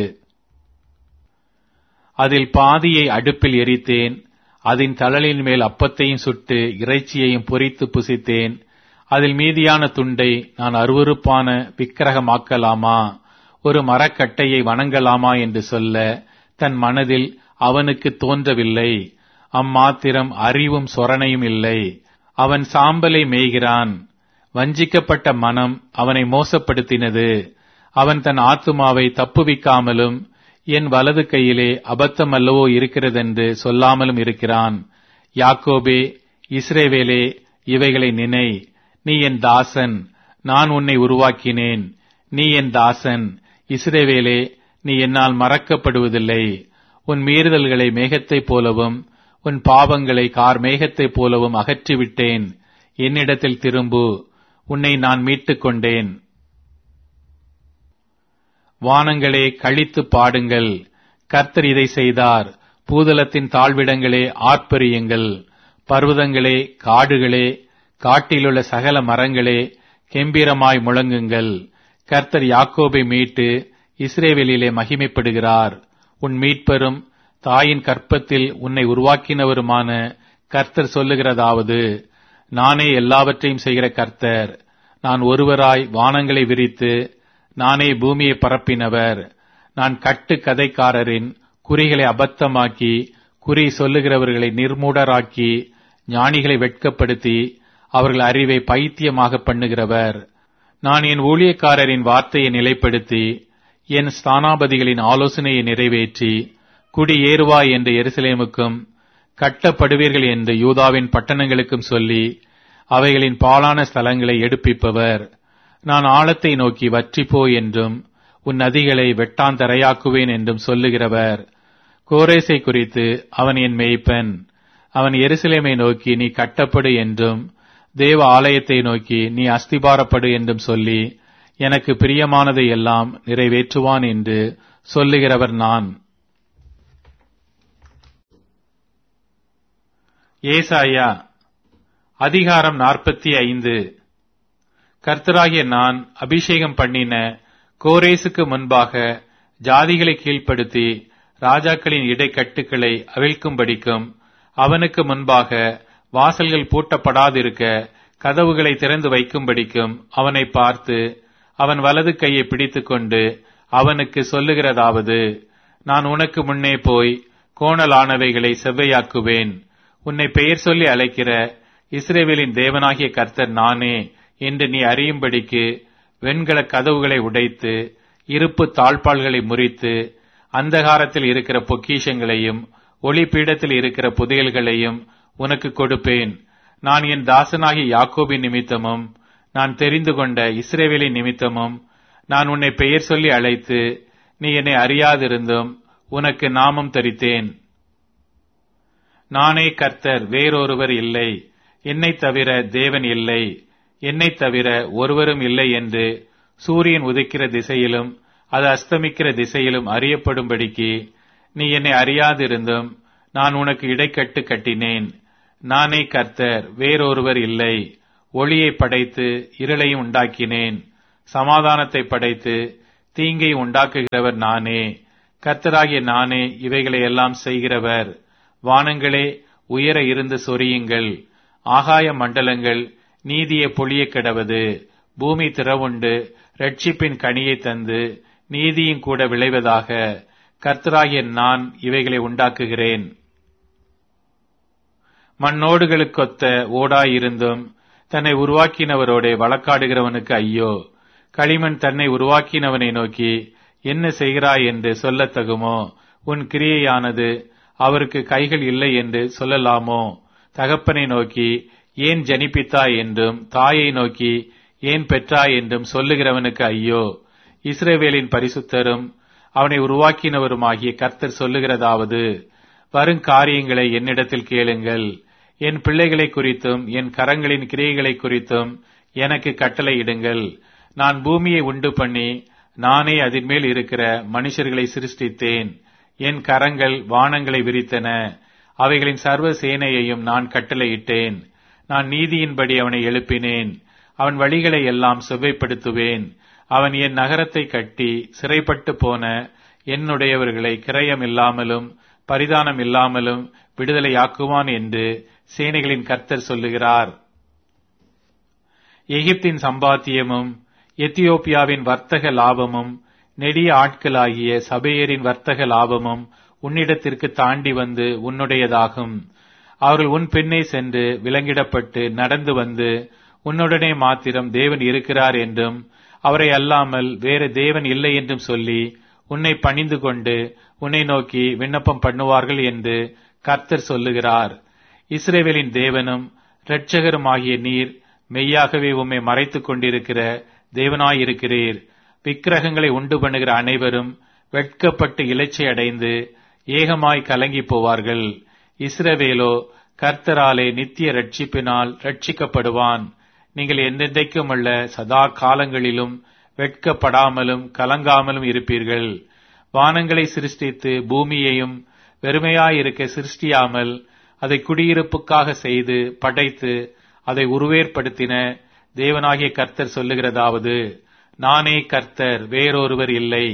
அதில் பாதியை அடுப்பில் எரித்தேன். அதன் தழலின் மேல் அப்பத்தையும் சுட்டு இறைச்சியையும் பொரித்து புசித்தேன். அதில் மீதியான துண்டை நான் அருவருப்பான விக்கிரகமாக்கலாமா, ஒரு மரக்கட்டையை வணங்கலாமா என்று சொல்ல தன் மனதில் அவனுக்கு தோன்றவில்லை. அம்மாத்திரம் அறிவும் சொரணையும் இல்லை. அவன் சாம்பலை மேய்கிறான். வஞ்சிக்கப்பட்ட மனம் அவனை மோசப்படுத்தினது. அவன் தன் ஆத்துமாவை தப்புவிக்காமலும் என் வலது கையிலே அபத்தமல்லவோ இருக்கிறதென்று சொல்லாமலும் இருக்கிறான். யாக்கோபே, இஸ்ரவேலே, இவைகளை நினை. நீ என் தாசன், நான் உன்னை உருவாக்கினேன். நீ என் தாசன், இஸ்ரவேலே, நீ என்னால் மறக்கப்படுவதில்லை. உன் மீறுதல்களை மேகத்தைப் போலவும் உன் பாவங்களை கார் மேகத்தைப் போலவும் அகற்றிவிட்டேன். என்னிடத்தில் திரும்பு, உன்னை நான் மீட்டுக் கொண்டேன். வானங்களே களித்து பாடுங்கள், கர்த்தர் இதை செய்தார். பூதலத்தின் தாழ்விடங்களே ஆர்ப்பரியுங்கள். பர்வதங்களே, காடுகளே, காட்டிலுள்ள சகல மரங்களே கெம்பீரமாய் முழங்குங்கள். கர்த்தர் யாக்கோபை மீட்டு இஸ்ரவேலிலே மகிமைப்படுகிறார். உன் மீட்பரும் தாயின் கற்பத்தில் உன்னை உருவாக்கினவருமான கர்த்தர் சொல்லுகிறதாவது, நானே எல்லாவற்றையும் செய்கிற கர்த்தர். நான் ஒருவராய் வானங்களை விரித்து நானே பூமியை பரப்பினவர். நான் கட்டு கதைக்காரரின் குறிகளை அபத்தமாக்கி குறி சொல்லுகிறவர்களை நிர்மூடராக்கி ஞானிகளை வெட்கப்படுத்தி அவர்கள் அறிவை பைத்தியமாக பண்ணுகிறவர். நான் என் ஊழியக்காரரின் வார்த்தையை நிலைப்படுத்தி என் ஸ்தானாபதிகளின் ஆலோசனையை நிறைவேற்றி குடியேறுவாய் என்று எருசலேமுக்கும் கட்டப்படுவீர்கள் என்று யூதாவின் பட்டணங்களுக்கும் சொல்லி அவைகளின் பாழான ஸ்தலங்களை எடுப்பிப்பவர். நான் ஆழத்தை நோக்கி வற்றிப்போ என்றும் உன் நதிகளை வெட்டாந்தரையாக்குவேன் என்றும் சொல்லுகிறவர். கோரேசை குறித்து அவன் என் மேய்ப்பன். அவன் எருசலேமை நோக்கி நீ கட்டப்படு என்றும் தேவ ஆலயத்தை நோக்கி நீ அஸ்திபாரப்படு என்றும் சொல்லி எனக்கு பிரியமானதை எல்லாம் நிறைவேற்றுவான் என்று சொல்லுகிறவர் நான். ஏசாயா அதிகாரம் 45. கர்த்தராகிய நான் அபிஷேகம் பண்ணின கோரேசுக்கு முன்பாக ஜாதிகளை கீழ்ப்படுத்தி ராஜாக்களின் இடைக்கட்டுக்களை அவிழ்க்கும்படிக்கும் அவனுக்கு முன்பாக வாசல்கள் பூட்டப்படாதிருக்க கதவுகளை திறந்து வைக்கும்படிக்கும் அவனை பார்த்து அவன் வலது கையை பிடித்துக்கொண்டு அவனுக்கு சொல்லுகிறதாவது, நான் உனக்கு முன்னே போய் கோணலானவைகளை செவ்வையாக்குவேன். உன்னை பெயர் சொல்லி அழைக்கிற இஸ்ரவேலின் தேவனாகிய கர்த்தர் நானே என்று நீ அறியும்படிக்கு வெண்கல கதவுகளை உடைத்து இருப்பு தாழ்பாள்களை முறித்து அந்தகாரத்தில் இருக்கிற பொக்கிஷங்களையும் ஒளிபீடத்தில் இருக்கிற புதையல்களையும் உனக்கு கொடுப்பேன். நான் என் தாசனாகிய யாக்கோபின் நிமித்தமும் நான் தெரிந்து கொண்ட இஸ்ரவேலின் நிமித்தமும் நான் உன்னை பெயர் சொல்லி அழைத்து நீ என்னை அறியாதிருந்தும் உனக்கு நாமம் தரித்தேன். நானே கர்த்தர், வேறொருவர் இல்லை. என்னை தவிர தேவன் இல்லை. என்னை தவிர ஒருவரும் இல்லை என்று சூரியன் உதிக்கிற திசையிலும் அது அஸ்தமிக்கிற திசையிலும் அறியப்படும்படிக்கு நீ என்னை அறியாதிருந்தும் நான் உனக்கு இடைக்கட்டு கட்டினேன். நானே கர்த்தர், வேறொருவர் இல்லை. ஒளியை படைத்து இருளையும் உண்டாக்கினேன். சமாதானத்தை படைத்து தீங்கை உண்டாக்குகிறவர் நானே. கர்த்தராகிய நானே இவைகளை எல்லாம் செய்கிறவர். வானங்களே, உயர இருந்து சொரியுங்கள். ஆகாய மண்டலங்கள் நீதியை பொழிய கிடவது. பூமி திறவுண்டு இரட்சிப்பின் கனியை தந்து நீதியும் கூட விளைவதாக. கர்த்தராகிய நான் இவைகளை உண்டாக்குகிறேன். மண்ணோடுகளுக்கொத்த ஓடாயிருந்தும் தன்னை உருவாக்கினவரோட வழக்காடுகிறவனுக்கு ஐயோ. களிமண் தன்னை உருவாக்கினவனை நோக்கி என்ன செய்கிறாய் என்று சொல்லத்தகுமோ? உன் கிரியையானது அவருக்கு கைகள் இல்லை என்று சொல்லலாமோ? தகப்பனை நோக்கி ஏன் ஜனிப்பித்தாய் என்றும் தாயை நோக்கி ஏன் பெற்றாய் என்றும் சொல்லுகிறவனுக்கு ஐயோ. இஸ்ரவேலின் பரிசுத்தரும் அவனை உருவாக்கினவருமாகிய கர்த்தர் சொல்லுகிறதாவது, வருங்காரியங்களை என்னிடத்தில் கேளுங்கள். என் பிள்ளைகளை குறித்தும் என் கரங்களின் கிரியைகளை குறித்தும் எனக்கு கட்டளையிடுங்கள். நான் பூமியை உண்டு பண்ணி நானே அதின் மேல் இருக்கிற மனுஷர்களை சிருஷ்டித்தேன். என் கரங்கள் வானங்களை விரித்தன. அவைகளின் சர்வ சேனையையும் நான் கட்டளையிட்டேன். நான் நீதியின்படி அவனை எழுப்பினேன். அவன் வழிகளை எல்லாம் செவ்வைப்படுத்துவேன். அவன் என் நகரத்தை கட்டி சிறைப்பட்டு போன என்னுடையவர்களை கிரயம் இல்லாமலும் பரிதானம் இல்லாமலும் விடுதலையாக்குவான் என்று சேனைகளின் கர்த்தர் சொல்லுகிறார். எகிப்தின் சம்பாத்தியமும் எத்தியோப்பியாவின் வர்த்தக லாபமும் நெடிய ஆட்களாகிய சபையரின் வர்த்தக லாபமும் உன்னிடத்திற்கு தாண்டி வந்து உன்னுடையதாகும். அவர்கள் உன் பின்னே சென்று விலங்கிடப்பட்டு நடந்து வந்து உன்னுடனே மாத்திரம் தேவன் இருக்கிறார் என்றும் அவரை அல்லாமல் வேறு தேவன் இல்லை என்றும் சொல்லி உன்னை பணிந்து கொண்டு உன்னை நோக்கி விண்ணப்பம் பண்ணுவார்கள் என்று கர்த்தர் சொல்லுகிறார். இஸ்ரவேலின் தேவனும் இரட்சகருமாகிய நீர் மெய்யாகவே உம்மை மறைத்துக் கொண்டிருக்கிற தேவனாயிருக்கிறீர். விக்கிரகங்களை உண்டு பண்ணுகிற அனைவரும் வெட்கப்பட்டு இலைச்சை அடைந்து ஏகமாய் கலங்கி போவார்கள். இஸ்ரவேலோ கர்த்தராலே நித்திய ரட்சிப்பினால் ரட்சிக்கப்படுவான். நீங்கள் என்றென்றைக்கும் உள்ள சதா காலங்களிலும் வெட்கப்படாமலும் கலங்காமலும் இருப்பீர்கள். வானங்களை சிருஷ்டித்து பூமியையும் வெறுமையாயிருக்க சிருஷ்டியாமல் அதை குடியிருப்புக்காக செய்து படைத்து அதை உருவேற்படுத்தின தேவனாகிய கர்த்தர் சொல்லுகிறதாவது, நானே கர்த்தர், வேறொருவர் இல்லை.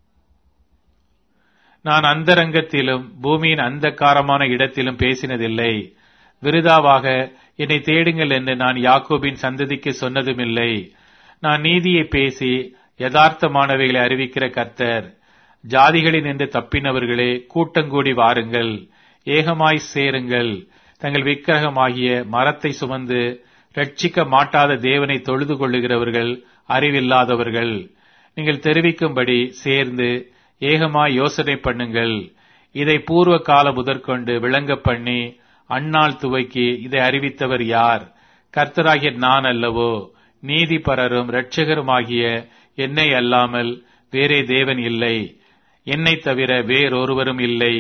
நான் அந்தரங்கத்திலும் பூமியின் அந்தகாரமான இடத்திலும் பேசினதில்லை. விருதாவாக என்னை தேடுங்கள் என்று நான் யாக்கோபின் சந்ததிக்கு சொன்னதுமில்லை. நான் நீதியை பேசி யதார்த்தமானவைகளை அறிவிக்கிற கர்த்தர். ஜாதிகளில் நின்று தப்பினவர்களே, கூட்டங்கூடி வாருங்கள், ஏகமாய் சேருங்கள். தங்கள் விக்கிரகமாகிய மரத்தை சுமந்து ரட்சிக்க மாட்டாத தேவனை தொழுது கொள்ளுகிறவர்கள் அறிவில்லாதவர்கள். நீங்கள் தெரிவிக்கும்படி சேர்ந்து ஏகமாய் யோசனை பண்ணுங்கள். இதை பூர்வ கால முதற்கொண்டு விளங்க பண்ணி அந்நாள் துவக்கி இதை அறிவித்தவர் யார்? கர்த்தராகிய நான் அல்லவோ? நீதிபரரும் இரட்சகருமாகிய என்னை அல்லாமல் வேறே தேவன் இல்லை. என்னை தவிர வேறொருவரும் இல்லை.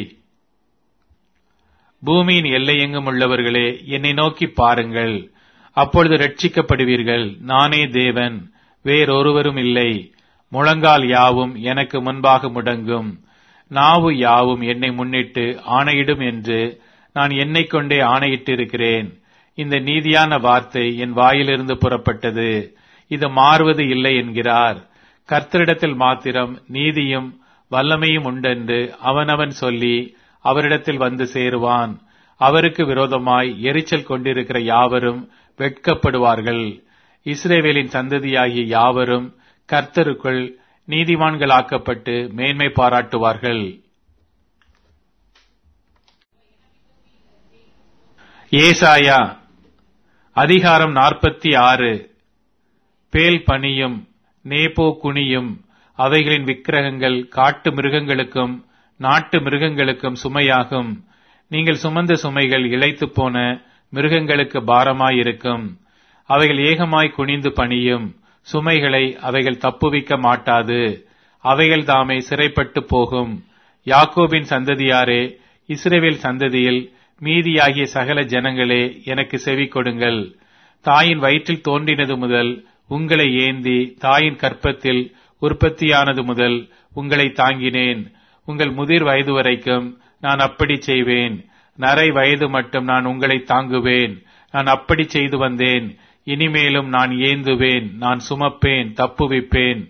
பூமியின் எல்லையெங்கும் உள்ளவர்களே, என்னை நோக்கி பாருங்கள், அப்பொழுது ரட்சிக்கப்படுவீர்கள். நானே தேவன், வேறொருவரும் இல்லை. முழங்கால் யாவும் எனக்கு முன்பாக முடங்கும், நாவு யாவும் என்னை முன்னிட்டு ஆணையிடும் என்று நான் என்னைக் கொண்டே ஆணையிட்டிருக்கிறேன். இந்த நீதியான வார்த்தை என் வாயிலிருந்து புறப்பட்டது, இது மாறுவது இல்லை என்கிறார். கர்த்தரிடத்தில் மாத்திரம் நீதியும் வல்லமையும் உண்டென்று அவனவன் சொல்லி அவரிடத்தில் வந்து சேருவான். அவருக்கு விரோதமாய் எரிச்சல் கொண்டிருக்கிற யாவரும் வெட்கப்படுவார்கள். இஸ்ரவேலின் சந்ததியாகிய யாவரும் கர்த்தருக்குள் நீதிமான்களாக்கப்பட்டு மேன்மை பாராட்டுவார்கள். ஏசாயா அதிகாரம் 46. பேல் பனியும் நேபோ குனியும் அவைகளின் விக்கிரகங்கள் காட்டு மிருகங்களுக்கும் நாட்டு மிருகங்களுக்கும் சுமையாகும். நீங்கள் சுமந்த சுமைகள் இளைத்து போன மிருகங்களுக்கு பாரமாயிருக்கும். அவைகள் ஏகமாய் குனிந்து பணியும். சுமைகளை அவைகள் தப்புவிக்க மாட்டாது. அவைகள் தாமே சிறைப்பட்டு போகும். யாக்கோபின் சந்ததியாரே, இஸ்ரவேல் சந்ததியில் மீதியாகிய சகல ஜனங்களே, எனக்கு செவி கொடுங்கள். தாயின் வயிற்றில் தோன்றினது முதல் உங்களை ஏந்தி தாயின் கற்பத்தில் உற்பத்தியானது முதல் உங்களை தாங்கினேன். உங்கள் முதிர் வயது வரைக்கும் நான் அப்படி செய்வேன். நரை வயது மட்டும் நான் உங்களை தாங்குவேன். நான் அப்படி செய்து வந்தேன். இனிமேலும் நான் ஏந்துவேன், நான் சுமப்பேன், தப்புவிப்பேன்.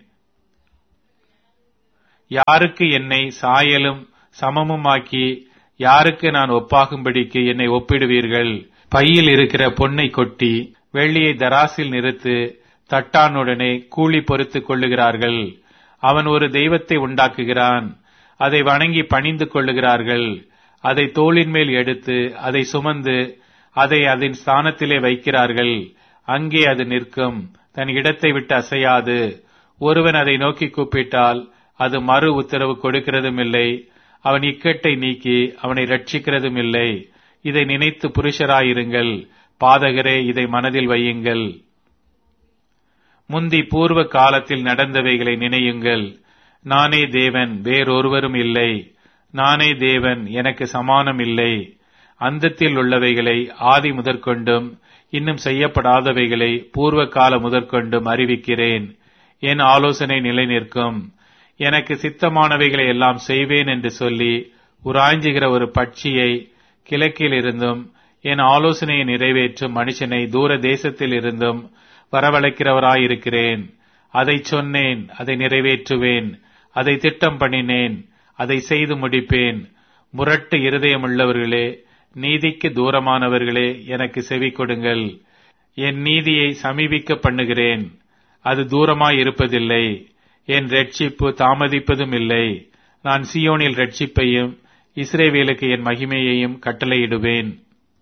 யாருக்கு என்னை சாயலும் சமமுமாக்கி யாருக்கு நான் ஒப்பாகும்படிக்கு என்னை ஒப்பிடுவீர்கள்? பையில் இருக்கிற பொன்னை கொட்டி வெள்ளியை தராசில் நிறுத்து தட்டானுடனே கூலி பொறுத்துக் கொள்ளுகிறார்கள். அவன் ஒரு தெய்வத்தை உண்டாக்குகிறான், அதை வணங்கி பணிந்து கொள்ளுகிறார்கள். அதை தோளின் மேல் எடுத்து அதை சுமந்து அதை அதன் ஸ்தானத்திலே வைக்கிறார்கள். அங்கே அது நிற்கும், தன் இடத்தை விட்டு அசையாது. ஒருவன் அதை நோக்கி கூப்பிட்டால் அது மறு உத்தரவு கொடுக்கிறதும் இல்லை. அவன் இக்கட்டை நீக்கி அவனை ரட்சிக்கிறதும் இல்லை. இதை நினைத்து புருஷராயிருங்கள், பாதகரே இதை மனதில் வையுங்கள். முந்தி பூர்வ காலத்தில் நடந்தவைகளை நினையுங்கள். நானே தேவன், வேறொருவரும் இல்லை. நானே தேவன், எனக்கு சமானம் இல்லை. அந்தத்தில் உள்ளவைகளை ஆதி முதற்கொண்டும் இன்னும் செய்யப்படாதவைகளை பூர்வ கால முதற்கொண்டும் அறிவிக்கிறேன். என் ஆலோசனை நிலை நிற்கும். எனக்கு சித்தமானவைகளை எல்லாம் செய்வேன் என்று சொல்லி உராய்ஞ்சுகிற ஒரு பட்சியை கிழக்கில் இருந்தும் என் ஆலோசனையை நிறைவேற்றும் மனுஷனை தூர தேசத்தில் இருந்தும் வரவழைக்கிறவராயிருக்கிறேன். அதை சொன்னேன், அதை நிறைவேற்றுவேன். அதை திட்டம் பண்ணினேன், அதை செய்து முடிப்பேன். முரட்டு இருதயமுள்ளவர்களே, நீதிக்கு தூரமானவர்களே, எனக்கு செவி கொடுங்கள். என் நீதியை சமீபிக்க பண்ணுகிறேன், அது தூரமாயிருப்பதில்லை. என் ரட்சிப்பு தாமதிப்பதும் இல்லை. நான் சீயோனில் ரட்சிப்பையும் இஸ்ரவேலுக்கு என் மகிமையையும் கட்டளையிடுவேன்.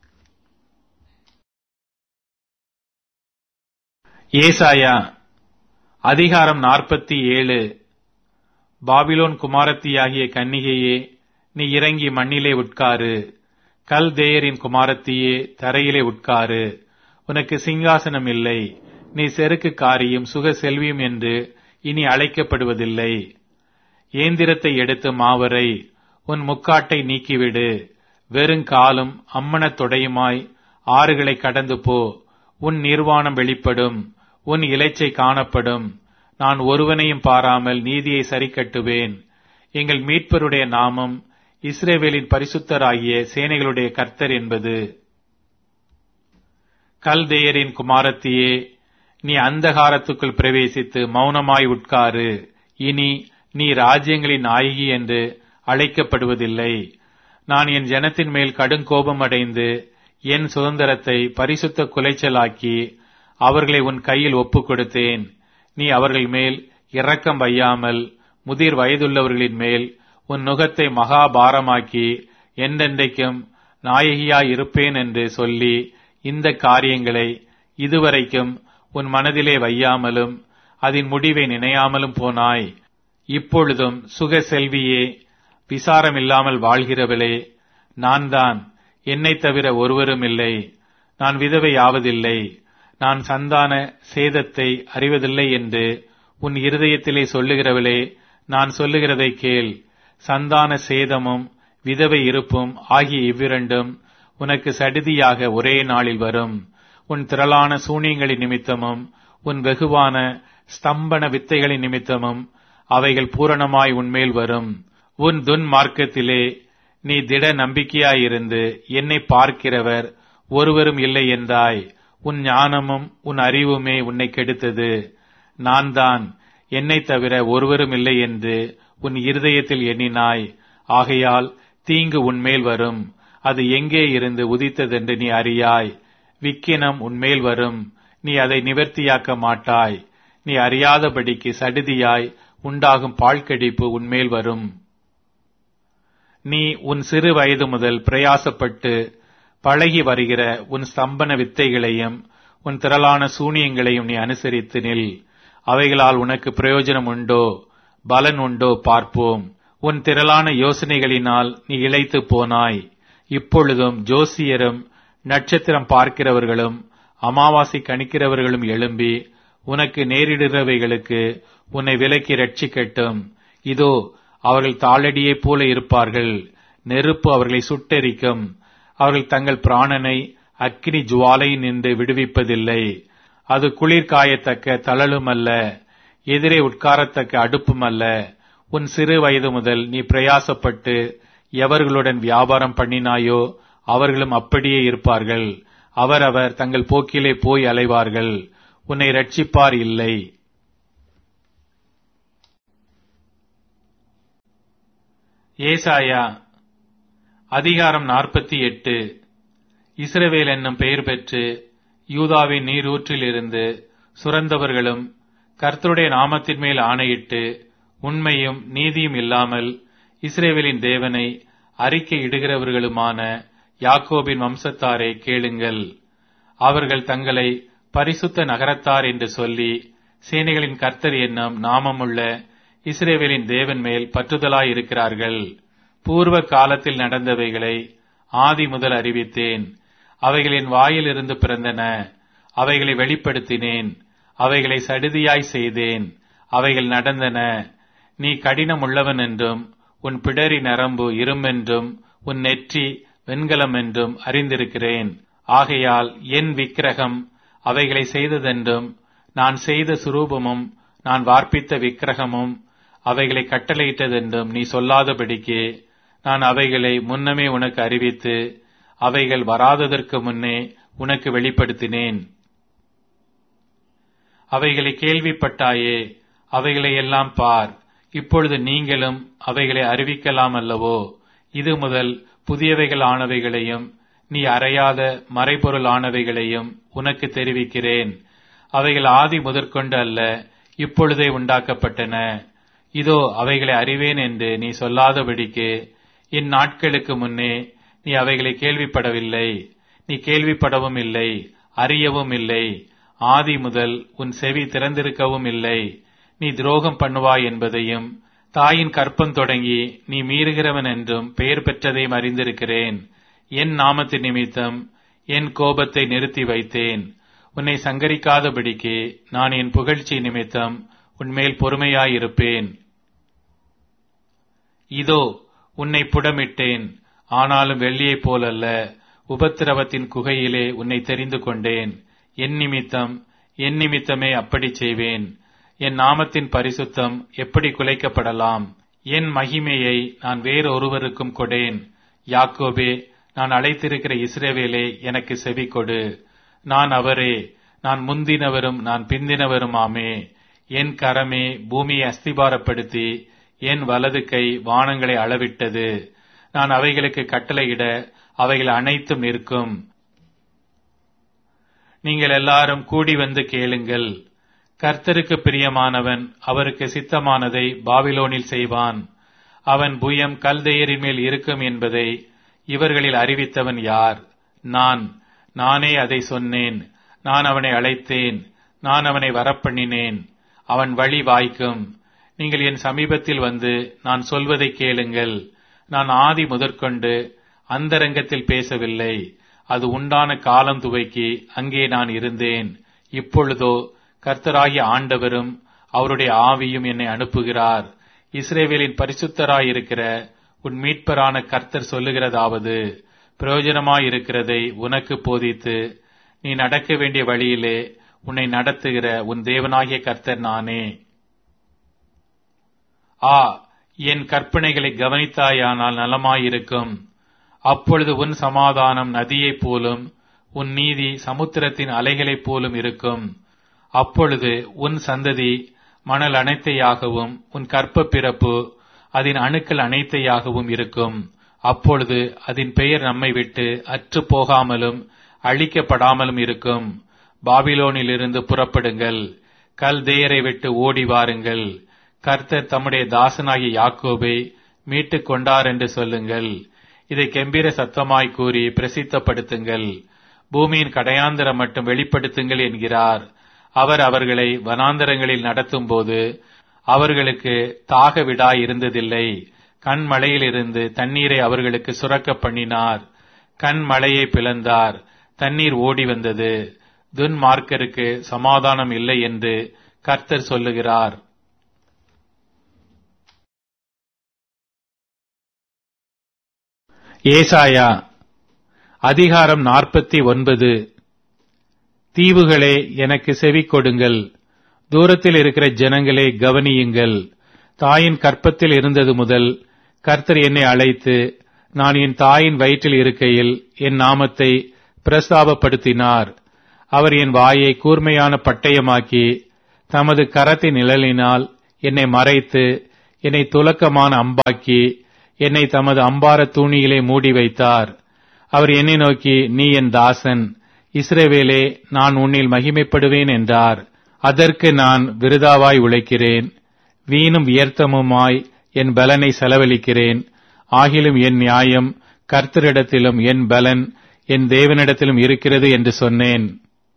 ஏசாயா அதிகாரம் 47. பாபிலோன் குமாரத்தியாகிய கன்னிகையே, நீ இறங்கி மண்ணிலே உட்காரு. கல்தேயரின் குமாரத்தியே, தரையிலே உட்காரு. உனக்கு சிங்காசனம் இல்லை. நீ செருக்குக்காரியும் சுக செல்வியும் என்று இனி அழைக்கப்படுவதில்லை. ஏந்திரத்தை எடுத்து மாவரை, உன் முக்காட்டை நீக்கிவிடு. வெறுங்காலும் அம்மனத் தொடையுமாய் ஆறுகளை கடந்து போ. உன் நிர்வாணம் வெளிப்படும், உன் இலைச்சை காணப்படும். நான் ஒருவனையும் பாராமல் நீதியை சரிக்கட்டுவேன். எங்கள் மீட்பருடைய நாமம் இஸ்ரவேலின் பரிசுத்தராகிய சேனைகளுடைய கர்த்தர் என்பது. கல்தேயரின் குமாரத்தியே, நீ அந்தகாரத்துக்குள் பிரவேசித்து மௌனமாய் உட்காரு. இனி நீ ராஜ்யங்களின் நாயகி என்று அழைக்கப்படுவதில்லை. நான் என் ஜனத்தின் மேல் கடுங்கோபம் அடைந்து என் சுதந்திரத்தை பரிசுத்த குலைச்சலாக்கி அவர்களை உன் கையில் ஒப்புக் கொடுத்தேன். நீ அவர்கள் மேல் இரக்கம் வையாமல் முதிர் வயதுள்ளவர்களின் மேல் உன் நுகத்தை மகாபாரமாக்கி என்றென்றைக்கும் நாயகியாயிருப்பேன் என்று சொல்லி இந்த காரியங்களை இதுவரைக்கும் உன் மனதிலே வையாமலும் அதன் முடிவை நினையாமலும் போனாய். இப்பொழுதும் சுக செல்வியே, விசாரமில்லாமல் வாழ்கிறவளே, நான் தான், என்னை தவிர ஒருவரும் இல்லை. நான் விதவையாவதில்லை, நான் சந்தான சேதத்தை அறிவதில்லை என்று உன் இருதயத்திலே சொல்லுகிறவளே, நான் சொல்லுகிறதை கேள். சந்தான சேதமும் விதவை இருப்பும் ஆகிய இவ்விரண்டும் உனக்கு சடிதியாக ஒரே நாளில் வரும். உன் திரளான சூனியங்களின் நிமித்தமும் உன் வெகுவான ஸ்தம்பன வித்தைகளின் நிமித்தமும் அவைகள் பூரணமாய் உன்மேல் வரும். உன் துன்மார்க்கத்திலே நீ திட நம்பிக்கையாயிருந்து என்னை பார்க்கிறவர் ஒருவரும் இல்லை என்றாய். உன் ஞானமும் உன் அறிவுமே உன்னை கெடுத்தது. நான் தான், என்னை தவிர ஒருவரும் இல்லை என்று உன் இருதயத்தில் எண்ணினாய். ஆகையால் தீங்கு உன்மேல் வரும். அது எங்கே இருந்து உதித்ததென்று நீ அறியாய். விக்கினம் உன்மேல் வரும், நீ அதை நிவர்த்தியாக்க மாட்டாய். நீ அறியாதபடிக்கு சடிதியாய் உண்டாகும் பாழ்கடிப்பு உன்மேல் வரும். நீ உன் சிறு வயது முதல் பிரயாசப்பட்டு பழகி வருகிற உன் ஸ்தம்பன வித்தைகளையும் உன் திரளான சூனியங்களையும் நீ அனுசரித்து நில். அவைகளால் உனக்கு பிரயோஜனம் உண்டோ, பலன் உண்டோ பார்ப்போம். உன் திரளான யோசனைகளினால் நீ இளைத்து போனாய். இப்பொழுதும் ஜோசியரும் நட்சத்திரம் பார்க்கிறவர்களும் அமாவாசை கணிக்கிறவர்களும் எழும்பி உனக்கு நேரிடுகிறவைகளுக்கு உன்னை விலக்கி ரட்சிக்கட்டும். இதோ, அவர்கள் தாளடியைப் போல இருப்பார்கள். நெருப்பு அவர்களை சுட்டெரிக்கும். அவர்கள் தங்கள் பிராணனை அக்கினி ஜுவாலை நின்று விடுவிப்பதில்லை. அது குளிர் காயத்தக்க தழலும் அல்ல, எதிரே உட்காரத்தக்க அடுப்பும் அல்ல. உன் சிறு வயது முதல் நீ பிரயாசப்பட்டு எவர்களுடன் வியாபாரம் பண்ணினாயோ அவர்களும் அப்படியே இருப்பார்கள். அவரவர் தங்கள் போக்கிலே போய் அலைவார்கள், உன்னை இரட்சிப்பார் இல்லை. ஏசாயா அதிகாரம் 48. இஸ்ரவேல் என்னும் பெயர் பெற்று யூதாவின் நீரூற்றிலிருந்து சுரந்தவர்களும் கர்த்தருடைய நாமத்தின் மேல் ஆணையிட்டு உண்மையும் நீதியும் இல்லாமல் இஸ்ரவேலின் தேவனை அறிக்கை இடுகிறவர்களுமான யாக்கோபின் வம்சத்தாரை கேளுங்கள். அவர்கள் தங்களை பரிசுத்த நகரத்தார் என்று சொல்லி சேனைகளின் கர்த்தர் என்னும் நாமமுள்ள இஸ்ரவேலின் தேவன் மேல் பற்றுதலாயிருக்கிறார்கள். பூர்வ காலத்தில் நடந்தவைகளை ஆதி முதல் அறிவித்தேன். அவைகள் என் வாயிலிருந்து பிறந்தன. அவைகளை வெளிப்படுத்தினேன். அவைகளை சடுதியாய் செய்தேன். அவைகள் நடந்தன. நீ கடினம் உள்ளவன் என்றும் உன் பிடரி நரம்பு இரும்பென்றும் உன் நெற்றி வெண்கலம் என்றும் அறிந்திருக்கிறேன். ஆகையால் என் விக்கிரகம் அவைகளை செய்ததென்றும் நான் செய்த சுரூபமும் நான் வார்ப்பித்த விக்கிரகமும் அவைகளை கட்டளையிட்டதென்றும் நீ சொல்லாதபடிக்கு நான் அவைகளை முன்னமே உனக்கு அறிவித்து அவைகள் வராததற்கு முன்னே உனக்கு வெளிப்படுத்தினேன். அவைகளை கேள்விப்பட்டாயே, அவைகளை எல்லாம் பார். இப்பொழுது நீங்களும் அவைகளை அறிவிக்கலாம் அல்லவோ? இது முதல் புதியவைகள் ஆனவைகளையும் நீ அறியாத மறைபொருள் ஆனவைகளையும் உனக்கு தெரிவிக்கிறேன். அவைகள் ஆதி முதற்கொண்டு அல்ல, இப்பொழுதே உண்டாக்கப்பட்டன. இதோ அவைகளை அறிவேன் என்று நீ சொல்லாதபடிக்கு இந்நாட்களுக்கு முன்னே நீ அவைகளை கேள்விப்படவில்லை. நீ கேள்விப்படவும் இல்லை, அறியவும் இல்லை. ஆதி முதல் உன் செவி திறந்திருக்கவும் இல்லை. நீ துரோகம் பண்ணுவாய் என்பதையும் தாயின் கற்பம் தொடங்கி நீ மீறுகிறவன் என்றும் பெயர் பெற்றதையும் அறிந்திருக்கிறேன். என் நாமத்தின் நிமித்தம் என் கோபத்தை நிறுத்தி வைத்தேன். உன்னை சங்கரிக்காதபடிக்கு நான் என் புகழ்ச்சி நிமித்தம் உன்மேல் பொறுமையாயிருப்பேன். இதோ உன்னை புடமிட்டேன், ஆனாலும் வெள்ளியைப் போலல்ல. உபத்திரவத்தின் குகையிலே உன்னை தெரிந்து கொண்டேன். என் நிமித்தமே அப்படி செய்வேன். என் நாமத்தின் பரிசுத்தம் எப்படி குலைக்கப்படலாம்? என் மகிமையை நான் வேறொருவருக்கும் கொடேன். யாக்கோபே, நான் அழைத்திருக்கிற இஸ்ரவேலே, எனக்கு செவி கொடு. நான் அவரே, நான் முந்தினவரும் நான் பிந்தினவருமாமே. என் கரமே பூமியை அஸ்திபாரப்படுத்தி என் வலது கை வானங்களை அளவிட்டது. நான் அவைகளுக்கு கட்டளையிட அவைகள் அனைத்தும் நிற்கும். நீங்கள் எல்லாரும் கூடி வந்து கேளுங்கள். கர்த்தருக்கு பிரியமானவன் அவருக்கு சித்தமானதை பாபிலோனில் செய்வான். அவன் புயம் கல்தேயரின் மேல் இருக்கும் என்பதை இவர்களில் அறிவித்தவன் யார்? நானே அதை சொன்னேன். நான் அவனை அழைத்தேன். நான் அவனை வரப்பண்ணினேன். அவன் வழி வாய்க்கும். நீங்கள் என் சமீபத்தில் வந்து நான் சொல்வதை கேளுங்கள். நான் ஆதி முதற்கொண்டு அந்தரங்கத்தில் பேசவில்லை. அது உண்டான காலம் துவக்கி அங்கே நான் இருந்தேன். இப்பொழுதோ கர்த்தராகிய ஆண்டவரும் அவருடைய ஆவியும் என்னை அனுப்புகிறார். இஸ்ரவேலின் பரிசுத்தராயிருக்கிற உன் மீட்பரான கர்த்தர் சொல்லுகிறதாவது, பிரயோஜனமாயிருக்கிறதை உனக்கு போதித்து நீ நடக்க வேண்டிய வழியிலே உன்னை நடத்துகிற உன் தேவனாகிய கர்த்தர் நானே. என் கற்பனைகளை கவனித்தாயானால் நலமாயிருக்கும். அப்பொழுது உன் சமாதானம் நதியைப் போலும் உன் நீதி சமுத்திரத்தின் அலைகளைப் போலும் இருக்கும். அப்பொழுது உன் சந்ததி மணல் அனைத்தையாகவும் உன் கற்ப பிறப்பு அதன் அணுக்கள் அனைத்தையாகவும் இருக்கும். அப்பொழுது அதன் பெயர் நம்மை விட்டு அற்று போகாமலும் அழிக்கப்படாமலும் இருக்கும். பாபிலோனிலிருந்து புறப்படுங்கள், கல்தேயரை விட்டு ஓடி வாருங்கள். கர்த்தர் தம்முடைய தாசனாகிய யாக்கோபை மீட்டுக் கொண்டார் என்று சொல்லுங்கள். இதை கெம்பீர சத்தமாய் கூறி பிரசித்தப்படுத்துங்கள். பூமியின் கடையாந்தரம் மட்டும் வெளிப்படுத்துங்கள் என்கிறார். அவர் அவர்களை வனாந்தரங்களில் நடத்தும் போது அவர்களுக்கு தாக விடாய் இருந்ததில்லை. கண்மலையிலிருந்து தண்ணீரை அவர்களுக்கு சுரக்க பண்ணினார். கண்மலையை பிளந்தார், தண்ணீர் ஓடி வந்தது. துன்மார்க்கருக்கு சமாதானம் இல்லை என்று கர்த்தர் சொல்லுகிறார். ஏசாயா அதிகாரம் 49. தீவுகளே, எனக்கு செவி கொடுங்கள். தூரத்தில் இருக்கிற ஜனங்களே, கவனியுங்கள். தாயின் கற்பத்தில் இருந்தது முதல் கர்த்தர் என்னை அழைத்து, நான் என் தாயின் வயிற்றில் இருக்கையில் என் நாமத்தை பிரஸ்தாபப்படுத்தினார். அவர் என் வாயை கூர்மையான பட்டயமாக்கி தமது கரத்தின் நிழலினால் என்னை மறைத்து என்னை துலக்கமான அம்பாக்கி என்னை தமது அம்பார தூணியிலே மூடி வைத்தார். அவர் என்னை நோக்கி, நீ என் தாசன், இஸ்ரவேலே, நான் உன்னில் மகிமைப்படுவேன் என்றார். அதற்கு நான், விருதாவாய் உழைக்கிறேன், வீணும் வியர்த்தமுமாய் என் பலனை செலவழிக்கிறேன். ஆகிலும் என் நியாயம் கர்த்தரிடத்திலும் என் பலன் என் தேவனிடத்திலும் இருக்கிறது என்று சொன்னேன்.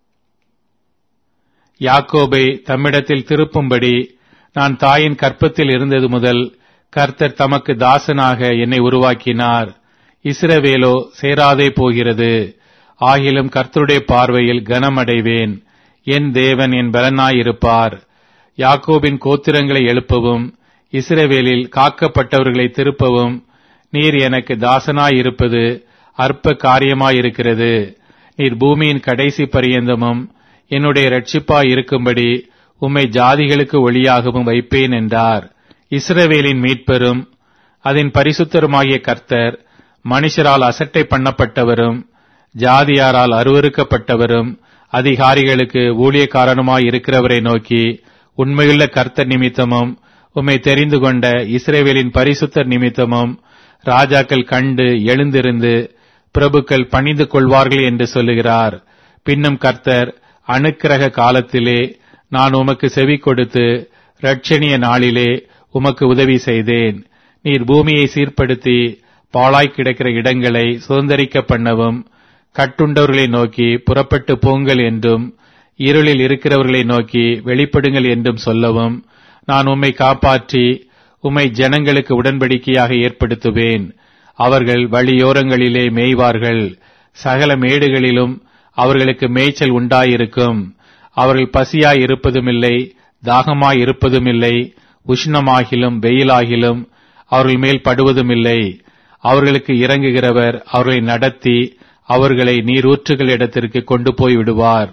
யாக்கோபை தம்மிடத்தில் திருப்பும்படி நான் தாயின் கற்பத்தில் இருந்தது முதல் கர்த்தர் தமக்கு தாசனாக என்னை உருவாக்கினார். இஸ்ரவேலோ சேராதே போகிறது. ஆகிலும் கர்த்தருடைய பார்வையில் கனமடைவேன். என் தேவன் என் பலனாயிருப்பார். யாக்கோபின் கோத்திரங்களை எழுப்பவும் இஸ்ரவேலில் காக்கப்பட்டவர்களை திருப்பவும் நீர் எனக்கு தாசனாயிருப்பது அற்ப காரியமாயிருக்கிறது. நீர் பூமியின் கடைசி பரியந்தமும் என்னுடைய இரட்சிப்பாய் இருக்கும்படி உம்மை ஜாதிகளுக்கு ஒளியாகவும் வைப்பேன் என்றார். இஸ்ரவேலின் மீட்பெரும் அதன் பரிசுத்தருமாகிய கர்த்தர் மனுஷரால் அசட்டை பண்ணப்பட்டவரும் ஜாதியாரால் அருவருக்கப்பட்டவரும் அதிகாரிகளுக்கு ஊழியக்காரனுமாய் இருக்கிறவரை நோக்கி, உண்மையுள்ள கர்த்தர் நிமித்தமும் உம்மை தெரிந்து கொண்ட இஸ்ரவேலின் பரிசுத்தர் நிமித்தமும் ராஜாக்கள் கண்டு எழுந்திருந்து பிரபுக்கள் பணிந்து கொள்வார்கள் என்று சொல்லுகிறார். பின்னும் கர்த்தர், அனுக்கிரக காலத்திலே நான் உமக்கு செவி கொடுத்து இரட்சணிய நாளிலே உமக்கு உதவி செய்தேன். நீர் பூமியை சீர்படுத்தி பாழாய் கிடக்கிற இடங்களை சுதந்தரிக்க பண்ணவும், கட்டுண்டவர்களை நோக்கி புறப்பட்டு போங்கள் என்றும், இருளில் இருக்கிறவர்களை நோக்கி வெளிப்படுங்கள் என்றும் சொல்லவும், நான் உம்மை காப்பாற்றி உம்மை ஜனங்களுக்கு உடன்படிக்கையாக ஏற்படுத்துவேன். அவர்கள் வழியோரங்களிலே மேய்வார்கள். சகல மேடுகளிலும் அவர்களுக்கு மேய்ச்சல் உண்டாயிருக்கும். அவர்கள் பசியாய் இருப்பதுமில்லை, தாகமாய் இருப்பதுமில்லை, உஷ்ணமாகிலும் வெயிலாகிலும் அவர்கள் மேல் படுவதுமில்லை. அவர்களுக்கு இறங்குகிறவர் அவர்களை நடத்தி அவர்களை நீரூற்றுகள் இடத்திற்கு கொண்டு போய் விடுவார்.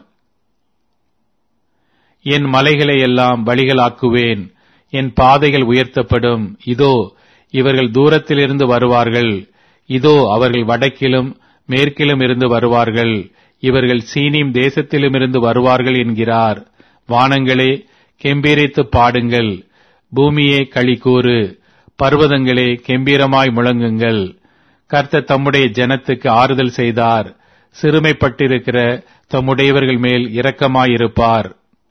என் மலைகளை எல்லாம் வழிகளாக்குவேன், என் பாதைகள் உயர்த்தப்படும். இதோ இவர்கள் தூரத்திலிருந்து வருவார்கள், இதோ அவர்கள் வடக்கிலும் மேற்கிலும் இருந்து வருவார்கள், இவர்கள் சீனிம் தேசத்திலுமிருந்து வருவார்கள் என்கிறார். வானங்களே கெம்பீரித்து பாடுங்கள், பூமியே களிகூறு, பர்வதங்களே கெம்பீரமாய் முழங்குங்கள். கர்த்தர் தம்முடைய ஜனத்துக்கு ஆறுதல் செய்தார். சிறுமைப்பட்டிருக்கிற தம்முடையவர்கள் மேல் இரக்கமாயிருப்பார்.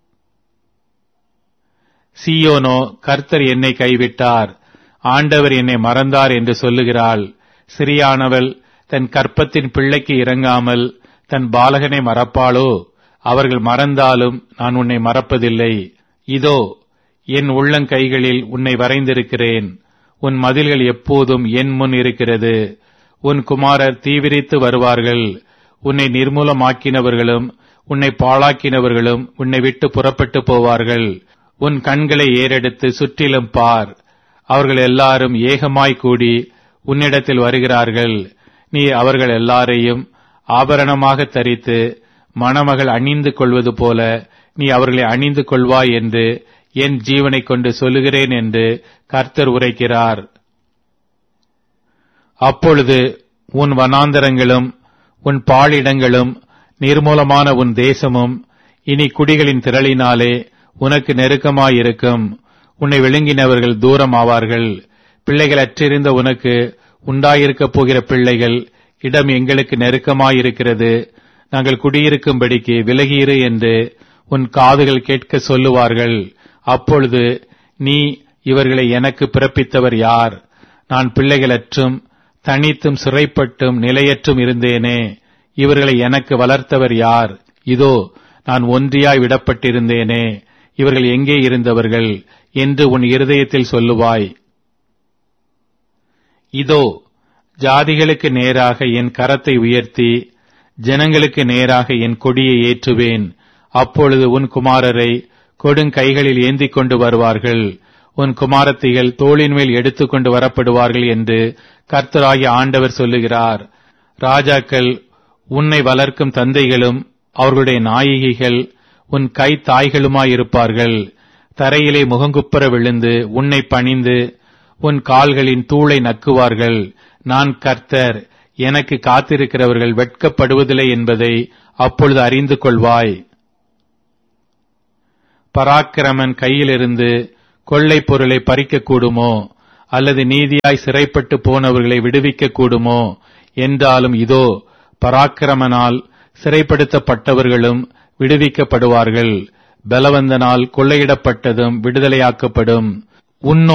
சீயோனோ, கர்த்தர் என்னை கைவிட்டார், ஆண்டவர் என்னை மறந்தார் என்று சொல்லுகிறாள். சிறியானவள் தன் கற்பத்தின் பிள்ளைக்கு இறங்காமல் தன் பாலகனை மறப்பாளோ? அவர்கள் மறந்தாலும் நான் உன்னை மறப்பதில்லை. இதோ என் உள்ளங்கைகளில் உன்னை வரைந்திருக்கிறேன். உன் மதில்கள் எப்போதும் என் முன் இருக்கிறது. உன் குமாரர் தீவிரித்து வருவார்கள். உன்னை நிர்மூலமாக்கினவர்களும் உன்னை பாழாக்கினவர்களும் உன்னை விட்டு புறப்பட்டு போவார்கள். உன் கண்களை ஏறெடுத்து சுற்றிலும் பார். அவர்கள் எல்லாரும் ஏகமாய் கூடி உன்னிடத்தில் வருகிறார்கள். நீ அவர்கள் எல்லாரையும் ஆபரணமாக தரித்து மணமகள் அணிந்து கொள்வது போல நீ அவர்களை அணிந்து கொள்வாய் என்று என் ஜீவனை கொண்டு சொல்லுகிறேன் என்று கர்த்தர் உரைக்கிறார். அப்பொழுது உன் வனாந்தரங்களும் உன் பாழிடங்களும் நிர்மூலமான உன் தேசமும் இனி குடிகளின் திரளினாலே உனக்கு நெருக்கமாயிருக்கும். உன்னை விழுங்கினவர்கள் தூரம் ஆவார்கள். பிள்ளைகள் அற்றிருந்த உனக்கு உண்டாயிருக்கப் போகிற பிள்ளைகள், இடம் எங்களுக்கு நெருக்கமாயிருக்கிறது, நாங்கள் குடியிருக்கும்படிக்கு விலகியிரு என்று உன் காதுகள் கேட்க சொல்லுவார்கள். அப்பொழுது நீ, இவர்களை எனக்கு பிறப்பித்தவர் யார்? நான் பிள்ளைகளற்றும் தனித்தும் சிறைப்பட்டும் நிலையற்றும் இருந்தேனே. இவர்களை எனக்கு வளர்த்தவர் யார்? இதோ நான் ஒன்றியாய் விடப்பட்டிருந்தேனே. இவர்கள் எங்கே இருந்தவர்கள் என்று உன் இருதயத்தில் சொல்லுவாய். இதோ ஜாதிகளுக்கு நேராக என் கரத்தை உயர்த்தி ஜனங்களுக்கு நேராக என் கொடியை ஏற்றுவேன். அப்பொழுது உன் குமாரரை கொடுங்கைகளில் ஏந்திக் கொண்டு வருவார்கள். உன் குமாரத்திகள் தோளின் மேல் எடுத்துக்கொண்டு வரப்படுவார்கள் என்று கர்த்தராகிய ஆண்டவர் சொல்லுகிறார். ராஜாக்கள் உன்னை வளர்க்கும் தந்தைகளும் அவர்களுடைய நாயகிகள் உன் கை தாய்களுமாயிருப்பார்கள். தரையிலே முகங்குப்புற விழுந்து உன்னை பணிந்து உன் கால்களின் தூளை நக்குவார்கள். நான் கர்த்தர், எனக்கு காத்திருக்கிறவர்கள் வெட்கப்படுவதில்லை என்பதை அப்பொழுது அறிந்து கொள்வாய். பராக்கிரமன் கையிலிருந்து கொள்ளை பொருளை பறிக்க கூடுமோ, அல்லது நீதியாய் சிறைப்பட்டு போனவர்களை விடுவிக்க கூடுமோ? என்றாலும் இதோ, பராக்கிரமனால் சிறைப்படுத்தப்பட்டவர்களும் விடுவிக்கப்படுவார்கள், பலவந்தனால் கொள்ளையிடப்பட்டதும் விடுதலையாக்கப்படும்.